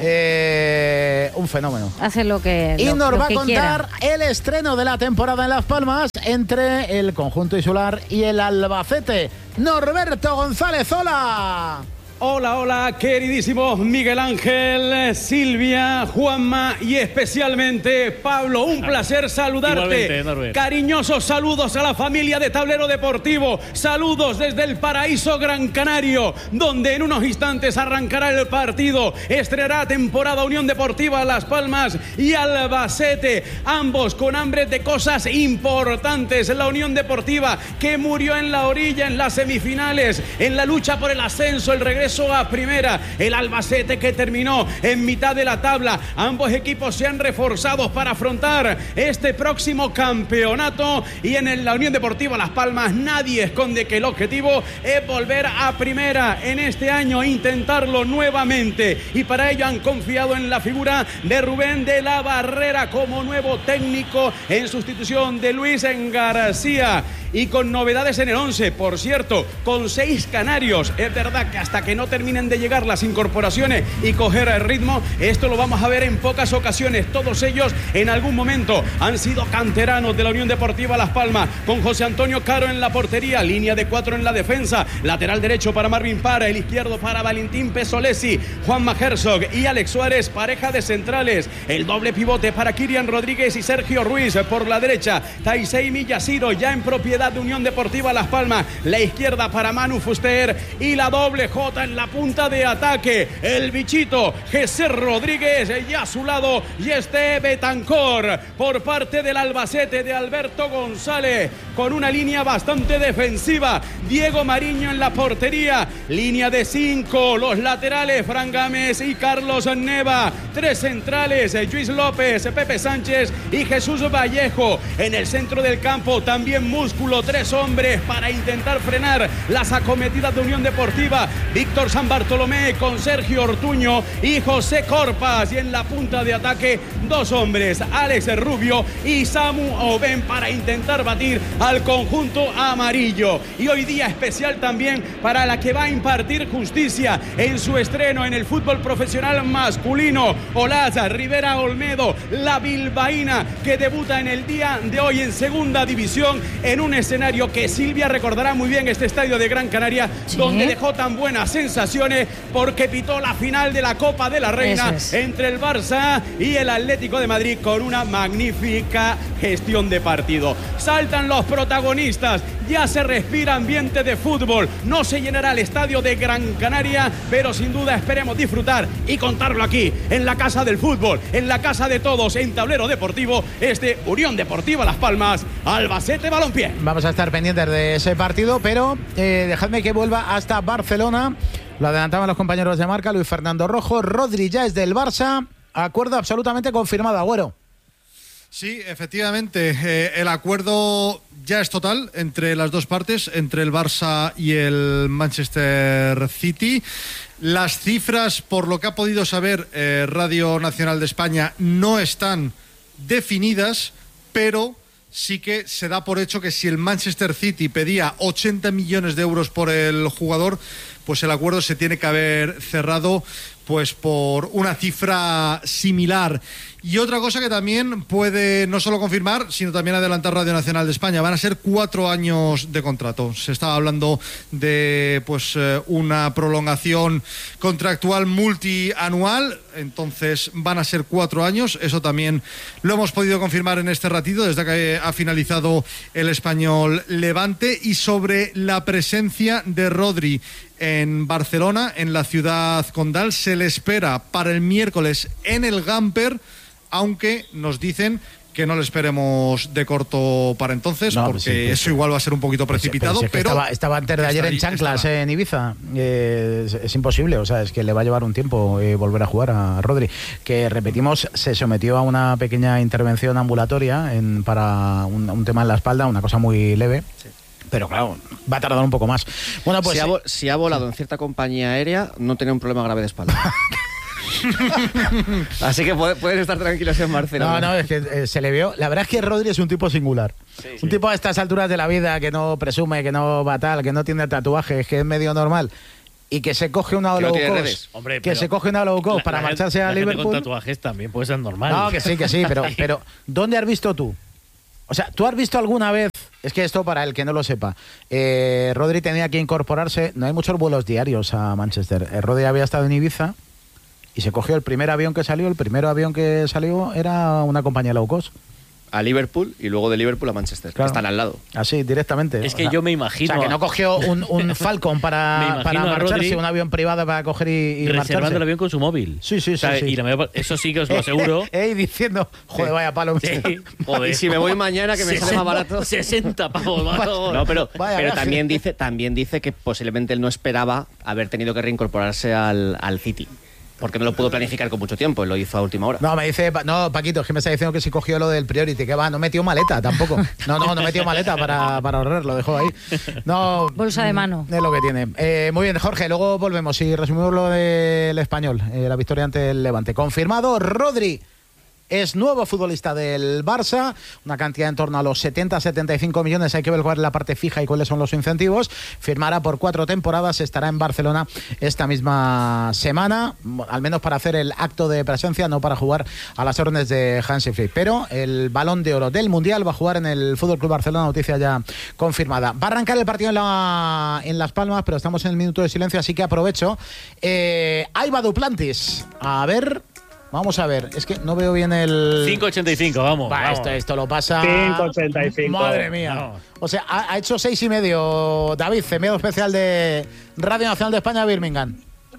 Un fenómeno. Hace lo que Y nos va a contar quiera. el estreno de la temporada en Las Palmas entre el conjunto insular y el Albacete. Norberto González, hola. Hola, hola, queridísimos Miguel Ángel, Silvia, Juanma y especialmente Pablo. Un placer saludarte. Cariñosos saludos a la familia de Tablero Deportivo. Saludos desde el paraíso Gran Canario, donde en unos instantes arrancará el partido. Estrenará temporada Unión Deportiva Las Palmas y Albacete. Ambos con hambre de cosas importantes. La Unión Deportiva que murió en la orilla en las semifinales, en la lucha por el ascenso, el regreso a primera. El Albacete que terminó en mitad de la tabla. Ambos equipos se han reforzado para afrontar este próximo campeonato y en la Unión Deportiva Las Palmas nadie esconde que el objetivo es volver a primera en este año, intentarlo nuevamente, y para ello han confiado en la figura de Rubén de la Barrera como nuevo técnico en sustitución de Luis García. Y con novedades en el 11, por cierto, con 6 canarios. Es verdad que hasta que no terminen de llegar las incorporaciones y coger el ritmo, esto lo vamos a ver en pocas ocasiones. Todos ellos en algún momento han sido canteranos de la Unión Deportiva Las Palmas, con José Antonio Caro en la portería, línea de 4 en la defensa, lateral derecho para Marvin Para, el izquierdo para Valentín Pesolesi, Juanma Herzog y Alex Suárez, pareja de centrales, el doble pivote para Kirian Rodríguez y Sergio Ruiz por la derecha, Taisei Miyashiro ya en propiedad de Unión Deportiva Las Palmas, la izquierda para Manu Fuster y la doble J en la punta de ataque, el bichito Jesús Rodríguez y a su lado Yeste Betancor por parte del Albacete de Alberto González, con una línea bastante defensiva. Diego Mariño en la portería, línea de 5, los laterales Fran Gámez y Carlos Neva, 3 centrales Luis López, Pepe Sánchez y Jesús Vallejo. En el centro del campo también músculo, 3 hombres para intentar frenar las acometidas de Unión Deportiva, Víctor San Bartolomé con Sergio Ortuño y José Corpas, y en la punta de ataque 2 hombres, Alex Rubio y Samu Oben, para intentar batir al conjunto amarillo. Y hoy día especial también para la que va a impartir justicia en su estreno en el fútbol profesional masculino, Olaza Rivera Olmedo, la bilbaína, que debuta en el día de hoy en segunda división, en un escenario que Silvia recordará muy bien, este estadio de Gran Canaria, ¿sí?, donde dejó tan buenas sensaciones porque pitó la final de la Copa de la Reina entre el Barça y el Atlético de Madrid con una magnífica gestión de partido. Saltan los protagonistas, ya se respira ambiente de fútbol, no se llenará el estadio de Gran Canaria, pero sin duda esperemos disfrutar y contarlo aquí, en la casa del fútbol, en la casa de todos, en Tablero Deportivo, Unión Deportiva Las Palmas, Albacete Balompié. Vamos a estar pendientes de ese partido, pero dejadme que vuelva hasta Barcelona. Lo adelantaban los compañeros de marca, Luis Fernando Rojo. Rodri ya es del Barça, acuerdo absolutamente confirmado, Agüero. Sí, efectivamente, el acuerdo ya es total entre las dos partes, entre el Barça y el Manchester City. Las cifras, por lo que ha podido saber Radio Nacional de España, no están definidas, pero sí que se da por hecho que si el Manchester City pedía 80 millones de euros por el jugador, pues el acuerdo se tiene que haber cerrado pues por una cifra similar. Y otra cosa que también puede no solo confirmar, sino también adelantar Radio Nacional de España, van a ser 4 años de contrato. Se estaba hablando de pues una prolongación contractual multianual, entonces van a ser 4 años. Eso también lo hemos podido confirmar en este ratito, desde que ha finalizado el Español Levante. Y sobre la presencia de Rodri en Barcelona, en la ciudad condal, se le espera para el miércoles en el Gamper, aunque nos dicen que no le esperemos de corto para entonces, no, porque eso igual va a ser un poquito precipitado. Pero estaba antes de ayer en chanclas en Ibiza. Es imposible, o sea, es que le va a llevar un tiempo volver a jugar a Rodri, que repetimos, se sometió a una pequeña intervención ambulatoria para un tema en la espalda, una cosa muy leve. Sí. Pero claro, va a tardar un poco más. Bueno, pues si ha volado en cierta compañía aérea, no tiene un problema grave de espalda. Así que puedes estar tranquilos en Barcelona. No, es que se le vio. La verdad es que Rodri es un tipo singular. Sí. Un tipo a estas alturas de la vida que no presume, que no va tal, que no tiene tatuajes, que es medio normal. Y que se coge una low cost, se coge una low cost para marcharse a Liverpool. Con tatuajes también puede ser normal. No, que sí, pero ¿dónde has visto tú? O sea, ¿tú has visto alguna vez? Es que esto, para el que no lo sepa, Rodri tenía que incorporarse. No hay muchos vuelos diarios a Manchester. Rodri había estado en Ibiza y se cogió el primer avión que salió. El primer avión que salió era una compañía low cost. A Liverpool y luego de Liverpool a Manchester, claro, que están al lado. Así, directamente. Es que yo me imagino... O sea, que no cogió un Falcon para marcharse, un avión privado para coger y reservando marcharse. El avión con su móvil. Sí. O sea, sí. Y eso sí que os lo aseguro. Diciendo, joder, vaya palo. Sí, joder, y si me voy mañana, que me sale más barato. 60 pavos. No, pero también dice que posiblemente él no esperaba haber tenido que reincorporarse al City. Porque no lo pudo planificar con mucho tiempo, lo hizo a última hora. No, me dice, Paquito, es que me está diciendo que si cogió lo del Priority, que no metió maleta tampoco. No metió maleta para ahorrar, lo dejó ahí. No, bolsa de mano. Es lo que tiene. Muy bien, Jorge, luego volvemos y resumimos lo del Español, la victoria ante el Levante. Confirmado, Rodri es nuevo futbolista del Barça, una cantidad en torno a los 70-75 millones, hay que ver cuál es la parte fija y cuáles son los incentivos. Firmará por 4 temporadas, estará en Barcelona esta misma semana, al menos para hacer el acto de presencia, no para jugar a las órdenes de Hansi Flick. Pero el Balón de Oro del Mundial va a jugar en el Fútbol Club Barcelona, noticia ya confirmada. Va a arrancar el partido en Las Palmas, pero estamos en el minuto de silencio, así que aprovecho. Ahí va Duplantis. A ver... Vamos a ver, es que no veo bien el... 5.85, vamos. Esto lo pasa... 5.85. Madre mía. No. O sea, ha hecho 6.5. David, enviado especial de Radio Nacional de España, Birmingham.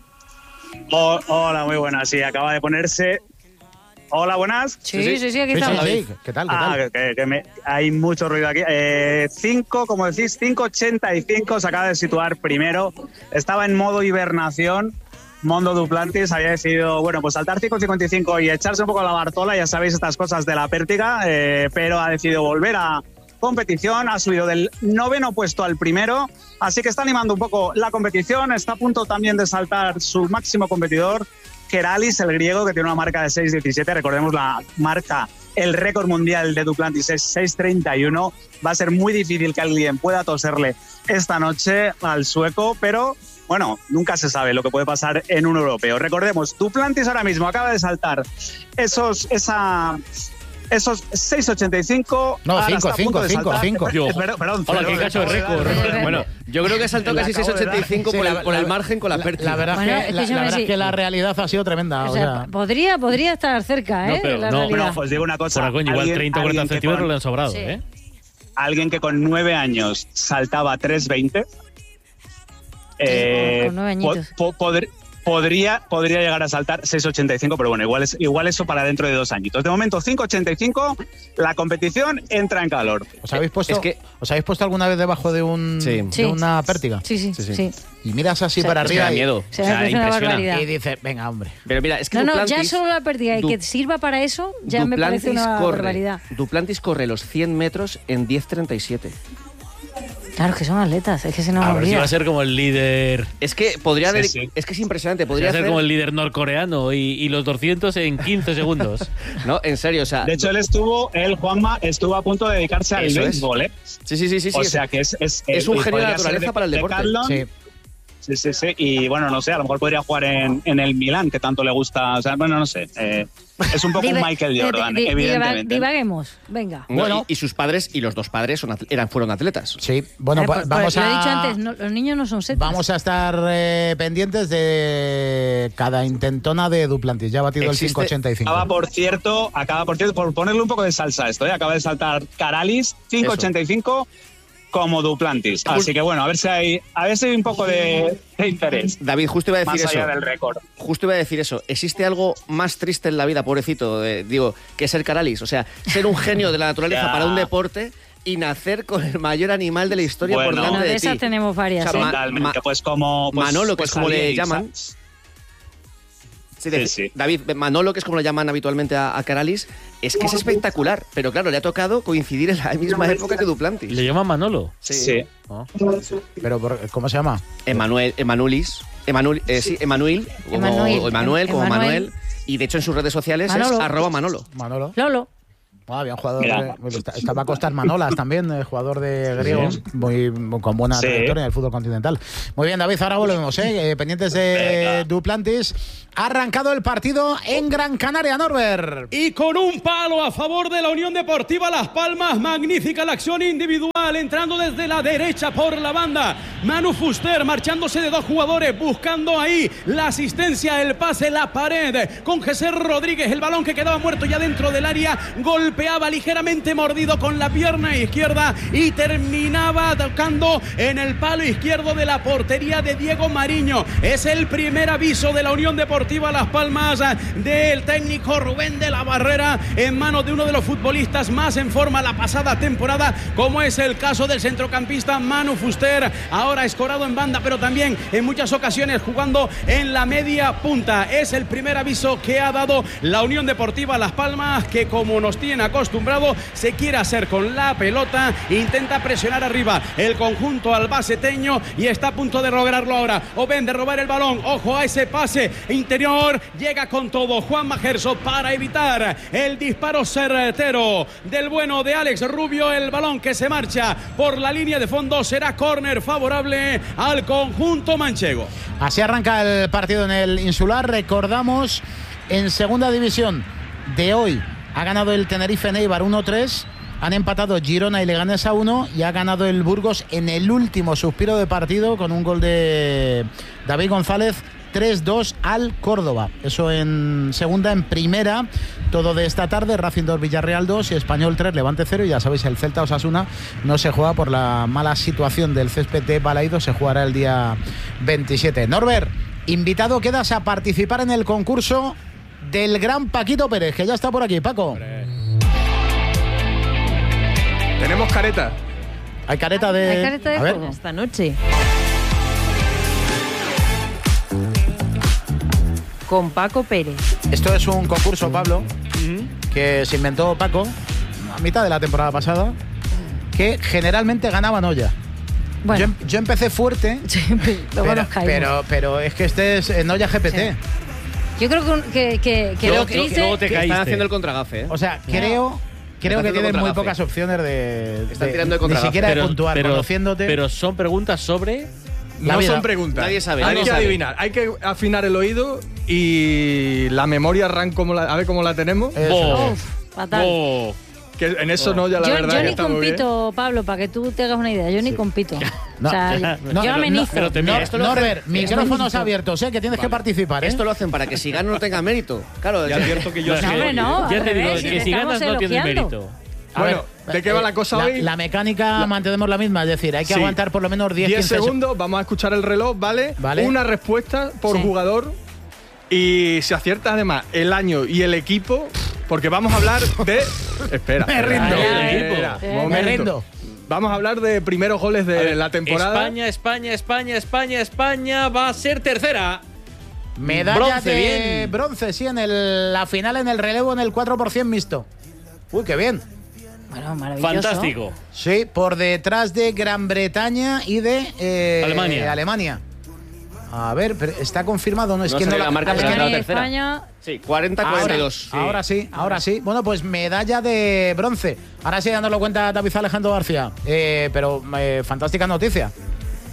Hola, muy buenas. Sí, acaba de ponerse... Hola, buenas. Sí, aquí estamos. Sí. ¿Qué tal? Hay mucho ruido aquí. 5, como decís, 5.85, se acaba de situar primero. Estaba en modo hibernación. Mondo Duplantis había decidido, pues saltar 5.55 y echarse un poco a la Bartola, ya sabéis estas cosas de la pértiga, pero ha decidido volver a competición, ha subido del 9º puesto al primero, así que está animando un poco la competición, está a punto también de saltar su máximo competidor, Keralis, el griego, que tiene una marca de 6.17, recordemos la marca, el récord mundial de Duplantis es 6.31, va a ser muy difícil que alguien pueda toserle esta noche al sueco, pero... Bueno, nunca se sabe lo que puede pasar en un europeo. Recordemos, Duplantis ahora mismo acaba de saltar esos 6.85. No, 5. Perdón. Hola, qué cacho de récord. Bueno, yo creo que saltó casi 6.85 por el margen con la pértiga. La verdad es que la realidad ha sido tremenda. O sea, podría estar cerca, pero os digo una cosa. Igual 30 o 40 centímetros le han sobrado, sí. Alguien que con 9 años saltaba 3.20... con 9 añitos. Podría llegar a saltar 6.85, pero bueno, igual eso para dentro de 2 añitos. De momento 5.85, la competición entra en calor. ¿Os habéis puesto alguna vez debajo de una pértiga? Sí. Y miras así para arriba y miedo. Impresiona. Y dices, venga, hombre. Pero mira, es que ya solo la pértiga y que sirva para eso ya me parece una barbaridad. Duplantis corre los 100 metros en 10.37. Claro, es que son atletas, es que se nos olvida. Si va a ser como el líder... Es que es que es impresionante. Podría ser como el líder norcoreano y los 200 en 15 segundos. No, en serio, o sea... De hecho, Juanma estuvo a punto de dedicarse al béisbol, Sí. O sea que es un genio de la naturaleza para el deporte. Sí. Y bueno, no sé, a lo mejor podría jugar en el Milán, que tanto le gusta. O sea, bueno, no sé. Es un poco un Michael Jordan, evidentemente. Divaguemos, venga. Bueno, y sus padres, y los dos padres fueron atletas. Sí, bueno, vamos lo a... he dicho antes, los niños no son setas. Vamos a estar pendientes de cada intentona de Duplantis. Ya ha batido el 5.85. Acaba, por cierto, por ponerle un poco de salsa a esto, acaba de saltar Caralis, 5.85 como Duplantis. Así que bueno, a ver si hay un poco de interés. David, justo iba a decir más eso. Allá del récord. Justo iba a decir eso. ¿Existe algo más triste en la vida, pobrecito, que ser Caralis? O sea, ser un genio de la naturaleza para un deporte y nacer con el mayor animal de la historia por delante de ti. De esas tenemos varias. O sea, totalmente, pues como... Manolo, que es como le llaman... Sí. David, Manolo, que es como lo llaman habitualmente a Caralis, es que es espectacular, pero claro, le ha tocado coincidir en la misma época que Duplantis. ¿Le llaman Manolo? Sí. Oh. Pero ¿cómo se llama? Emanuel, como Manuel. Y de hecho en sus redes sociales Manolo. es @Manolo. Manolo. Lolo. Bien jugador. Estaba Costas Manolas también, jugador de griego, con buena trayectoria en el fútbol continental. Muy bien, David, ahora volvemos, pendientes de Duplantis. Ha arrancado el partido en Gran Canaria, Norbert. Y con un palo a favor de la Unión Deportiva Las Palmas. Magnífica la acción individual, entrando desde la derecha por la banda. Manu Fuster marchándose de dos jugadores, buscando ahí la asistencia, el pase, la pared. Con Jesús Rodríguez, el balón que quedaba muerto ya dentro del área. Golpeaba ligeramente mordido con la pierna izquierda y terminaba tocando en el palo izquierdo de la portería de Diego Mariño. Es el primer aviso de la Unión Deportiva Las Palmas del técnico Rubén de la Barrera en manos de uno de los futbolistas más en forma la pasada temporada, como es el caso del centrocampista Manu Fuster, ahora escorado en banda, pero también en muchas ocasiones jugando en la media punta. Es el primer aviso que ha dado la Unión Deportiva Las Palmas, que como nos tiene acostumbrado, se quiere hacer con la pelota, intenta presionar arriba el conjunto albaceteño y está a punto de lograrlo ahora. Oben de robar el balón, ojo a ese pase interior, llega con todo Juanma Gerso para evitar el disparo certero del bueno de Alex Rubio. El balón que se marcha por la línea de fondo será córner favorable al conjunto manchego. Así arranca el partido en el Insular. Recordamos, en segunda división de hoy ha ganado el Tenerife Neibar 1-3, han empatado Girona y Leganés 1 y ha ganado el Burgos en el último suspiro de partido con un gol de David González, 3-2 al Córdoba. Eso en segunda. En primera, todo de esta tarde, Racing 2, Villarreal 2 y Español 3, Levante 0. Y ya sabéis, el Celta Osasuna no se juega por la mala situación del césped de Balaido, se jugará el día 27. Norbert, invitado quedas a participar en el concurso del gran Paquito Pérez, que ya está por aquí. Paco. Tenemos careta. Hay careta de... Hay careta de juego esta noche. Con Paco Pérez. Esto es un concurso, Pablo, que se inventó Paco a mitad de la temporada pasada, que generalmente ganaban olla. Bueno. Yo empecé fuerte, pero es que este es en olla GPT. Sí. Yo creo que luego te caíste. Están haciendo el contragafe, O sea, creo que tienen muy pocas opciones de tirando de contragafe. Ni siquiera de puntuar, conociéndote. Pero son preguntas sobre... No son preguntas. Nadie sabe. Hay que adivinar. Hay que afinar el oído y la memoria RAM, a ver cómo la tenemos. Fatal. Que en eso no, ya la verdad. Yo que ni está muy compito, bien. Pablo, para que tú te hagas una idea. Yo ni compito. No, o sea, yo amenizo. Norbert, micrófonos abiertos, que tienes que participar. Esto lo hacen para que si gano no tenga mérito. Claro, ya advierto que yo ya te digo, que si ganas no tienes mérito. Bueno, ¿de qué va la cosa hoy? La mecánica mantenemos la misma, es decir, hay que aguantar por lo menos 10 segundos. Vamos a escuchar el reloj, ¿vale? Una respuesta por jugador. Y si aciertas además el año y el equipo, porque vamos a hablar de... Espera. Me rindo. Vamos a hablar de primeros goles de la temporada. España va a ser tercera. Medalla de bronce, sí, en la final, en el relevo, en el 4% mixto. Uy, qué bien. Bueno, maravilloso. Fantástico. Sí, por detrás de Gran Bretaña y de Alemania. A ver, pero está confirmado, ¿no? Es que no la marca, pero la tercera. España. Sí, 40-42. Ahora sí. Bueno, pues medalla de bronce. Ahora sí, dándolo cuenta David Alejandro García. Pero fantástica noticia.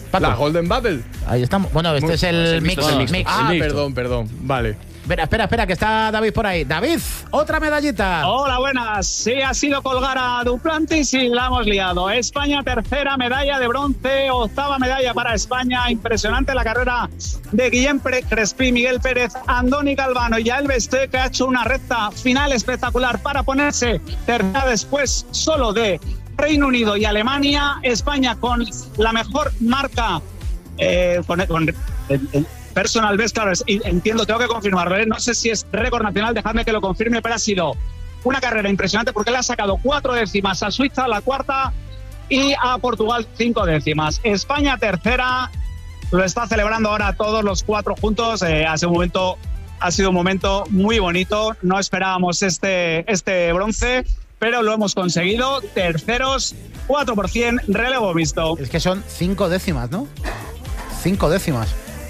Paco. La Golden Bubble. Ahí estamos. Bueno, este es el mix. Ah, perdón. Vale. Espera, que está David por ahí. David, otra medallita. Hola, buenas. Sí, ha sido colgar a Duplantis y la hemos liado. España, tercera medalla de bronce, octava medalla para España. Impresionante la carrera de Guillem Crespí, Miguel Pérez, Andoni Galvano y Yael Besté, que ha hecho una recta final espectacular para ponerse tercera después solo de Reino Unido y Alemania. España con la mejor marca con personal best, claro, entiendo, tengo que confirmarlo, ¿eh? No sé si es récord nacional, dejadme que lo confirme, pero ha sido una carrera impresionante porque le ha sacado 4 décimas a Suiza, la cuarta, y a Portugal 5 décimas. España tercera, lo está celebrando ahora todos los 4 juntos. Ha sido un momento muy bonito, no esperábamos este bronce, pero lo hemos conseguido. Terceros, 4%, relevo mixto. Es que son 5 décimas, ¿no? 5 décimas.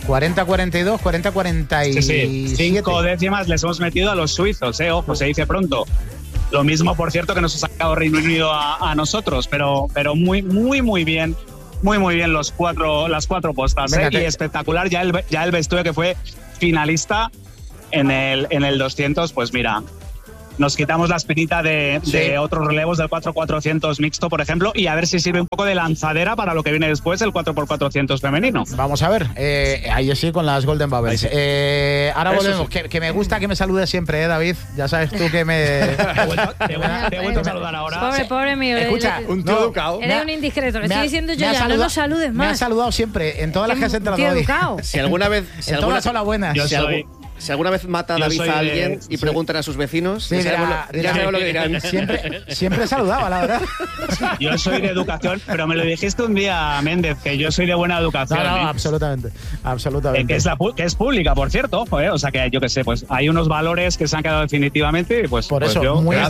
40-42, 40-47. Sí, 5 décimas les hemos metido a los suizos, ojo, se dice pronto. Lo mismo, por cierto, que nos ha sacado Reino Unido a nosotros, pero muy bien. Muy bien las cuatro postas. Y espectacular ya el Bestúe, que fue finalista en el 200, pues mira, nos quitamos la espinita de otros relevos del 4x400 mixto, por ejemplo, y a ver si sirve un poco de lanzadera para lo que viene después, el 4x400 femenino. Vamos a ver, ahí sí con las Golden Bubbles. Ahora volvemos, sí. que me gusta que me saludes siempre, David. Ya sabes tú que me... Te he vuelto a saludar ahora. Pobre mío. Escucha, un tío educado. Eres un indiscreto, le estoy diciendo yo ya, no lo saludes más. Me has saludado siempre, en todas las que has entrado hoy. Si alguna vez... todas son las buenas. Si alguna vez mata a David a alguien y preguntan a sus vecinos, sí, ya sabemos lo que dirán. Siempre saludaba, la verdad. Yo soy de educación, pero me lo dijiste un día, Méndez, que yo soy de buena educación. No, absolutamente. Que es pública, por cierto, ojo, o sea que yo qué sé, pues hay unos valores que se han quedado definitivamente, pues por eso, yo, muy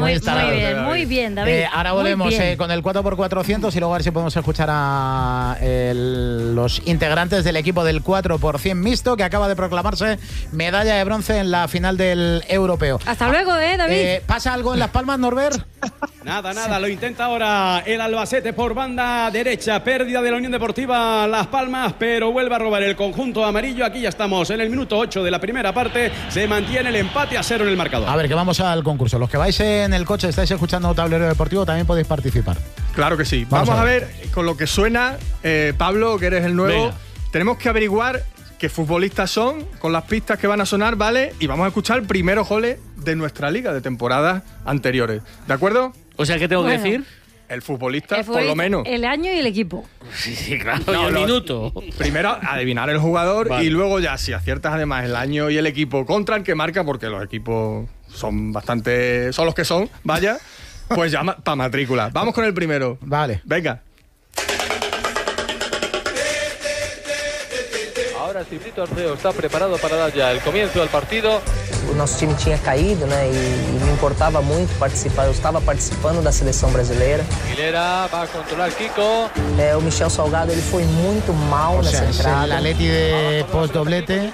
bien, David. Ahora volvemos con el 4x400 y luego a ver si podemos escuchar a los integrantes del equipo del 4x100 mixto, que acaba de proclamarse medalla de bronce en la final del europeo. Hasta luego, David. ¿Pasa algo en Las Palmas, Norbert? Nada, lo intenta ahora el Albacete por banda derecha, pérdida de la Unión Deportiva Las Palmas, pero vuelve a robar el conjunto amarillo. Aquí ya estamos en el minuto 8 de la primera parte, se mantiene el empate a 0 en el marcador. A ver, que vamos al concurso. Los que vais en el coche, estáis escuchando Tablero Deportivo, también podéis participar. Claro que sí. Vamos a ver, con lo que suena, Pablo, que eres el nuevo, venga. Tenemos que averiguar qué futbolistas son, con las pistas que van a sonar, ¿vale? Y vamos a escuchar primeros goles de nuestra liga de temporadas anteriores. ¿De acuerdo? O sea, ¿qué tengo que decir? El futbolista, por lo menos. El año y el equipo. Sí, claro, y el minuto. Primero, adivinar el jugador, vale. Y luego ya, si aciertas además el año y el equipo contra el que marca, porque los equipos son los que son, vaya, pues ya para matrícula. Vamos con el primero. Vale. Venga. Ahora Cibrito Arreo está preparado para dar ya el comienzo del partido. O nosso time tinha caído, né? E me importava muito participar. Eu estava participando da seleção brasileira. Aguilera va a controlar Kiko. O Michel Salgado ele foi muito mal nessa entrada. El Atleti de post-doblete.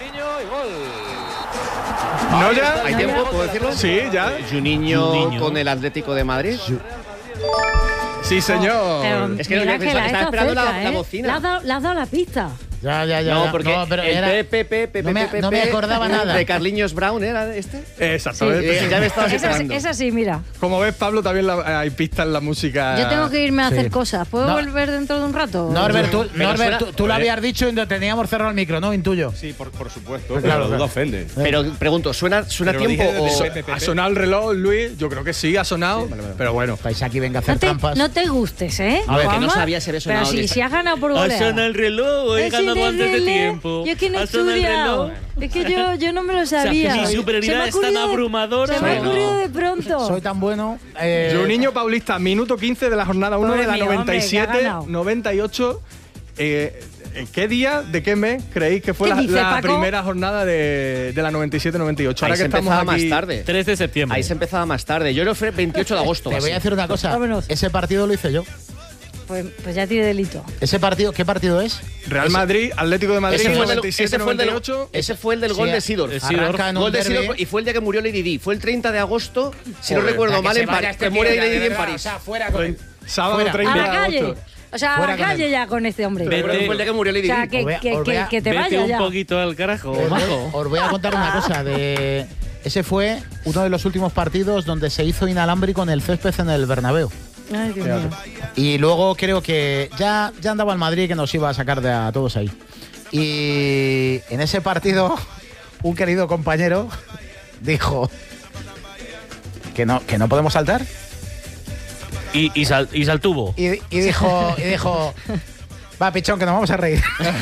¿No ya? ¿Hay tiempo? ¿Puedo decirlo? Sí, ya. Juninho con el Atlético de Madrid. Sí, señor. Es que estaba esperando la bocina. Le has dado la pista. Ya. No, porque pero no me acordaba nada. De Carliños Brown, ¿era este? Exactamente. Sí, ya me estabas esperando. Es así, mira. Como ves, Pablo, también hay pistas en la música. Yo tengo que irme a hacer cosas. ¿Puedo volver dentro de un rato? Norbert, tú lo habías dicho y teníamos cerrado el micro, ¿no? Intuyo. Sí, por supuesto. Pues claro, pero la duda ofende. Pero pregunto, ¿suena tiempo o...? ¿Ha sonado el reloj, Luis? Yo creo que sí, ha sonado. Sí. Vale. Pero bueno. Vais aquí, venga a hacer trampas. No te gustes, ¿eh? A ver, que no sabía si había sonado. Pero si has ganado por goleada. Ha sonado el reloj, he ganado antes de tiempo. Yo que no he estudiado. Es que yo no me lo sabía. O sea, mi superioridad es tan abrumadora. Se me ha ocurrido de pronto. Soy tan bueno. Juninho Paulista, minuto 15 de la jornada 1 de la 97-98. ¿Qué día, de qué mes creéis que fue la primera jornada de la 97-98? Ahora que estamos aquí, más tarde. 3 de septiembre. Ahí se empezaba más tarde. Yo lo fui el 28 de agosto. Te voy a decir una cosa. Vámonos. Ese partido lo hice yo. Pues ya tiene delito. ¿Ese partido qué partido es? Real Madrid, Atlético de Madrid, 97-98. Ese fue el del gol de Sidor. Gol de Sidor, y fue el día que murió Lady Di. Fue el 30 de agosto, si no recuerdo mal, en París. Que muere Lady Di en París. O sea, fuera con Sábado Fuera. 30 A la de calle. agosto. O sea, a Fuera la con calle él. ya con este hombre. Pero fue el día que murió Lady O sea, Di. que te Vete vaya un ya. poquito al carajo, majo. Os voy a contar una cosa. Ese fue uno de los últimos partidos donde se hizo inalámbrico en el césped en el Bernabéu. Ay, Dios mío. Y luego creo que ya andaba el Madrid que nos iba a sacar de a todos ahí. Y en ese partido, un querido compañero dijo que no podemos saltar. Y saltuvo. Y dijo, va, pichón, que nos vamos a reír.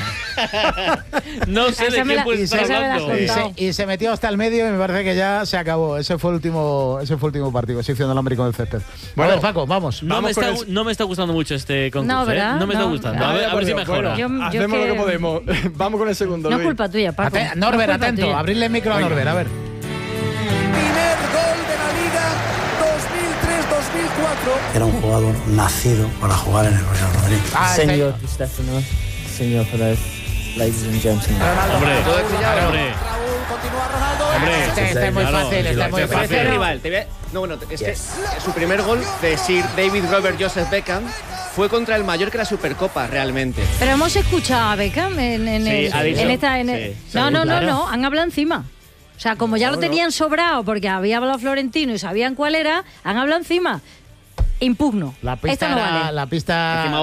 No sé de qué pues estar hablando. Y se metió hasta el medio y me parece que ya se acabó. Ese fue el último partido. Se hizo inalámbrico del césped. Bueno, a ver, Paco, vamos. No me está gustando mucho este concurso. No, ¿verdad? No me está gustando. A ver si mejora. Bueno, hacemos lo que podemos. Vamos con el segundo. No es Luis. culpa tuya, Paco. Norbert, No es culpa atento. tuya. Abrirle el micro a Norbert, a ver. Primer gol de la Liga 2003-2004. Era un jugador nacido para jugar en el Real Madrid. Señor Di Stefano, señor Perez, ladies and gentlemen. Hombre. Continúa Ronaldo. Este es muy fácil, este es muy fácil. El rival. No, bueno, es que su primer gol de Sir David Robert Joseph Beckham fue contra el Mallorca en la Supercopa, realmente. Pero hemos escuchado a Beckham en ha dicho. esta. Sí, No, han hablado encima. O sea, como ya lo tenían sobrado porque había hablado Florentino y sabían cuál era, han hablado encima. Impugno. La pista Esta no era vale. la pista.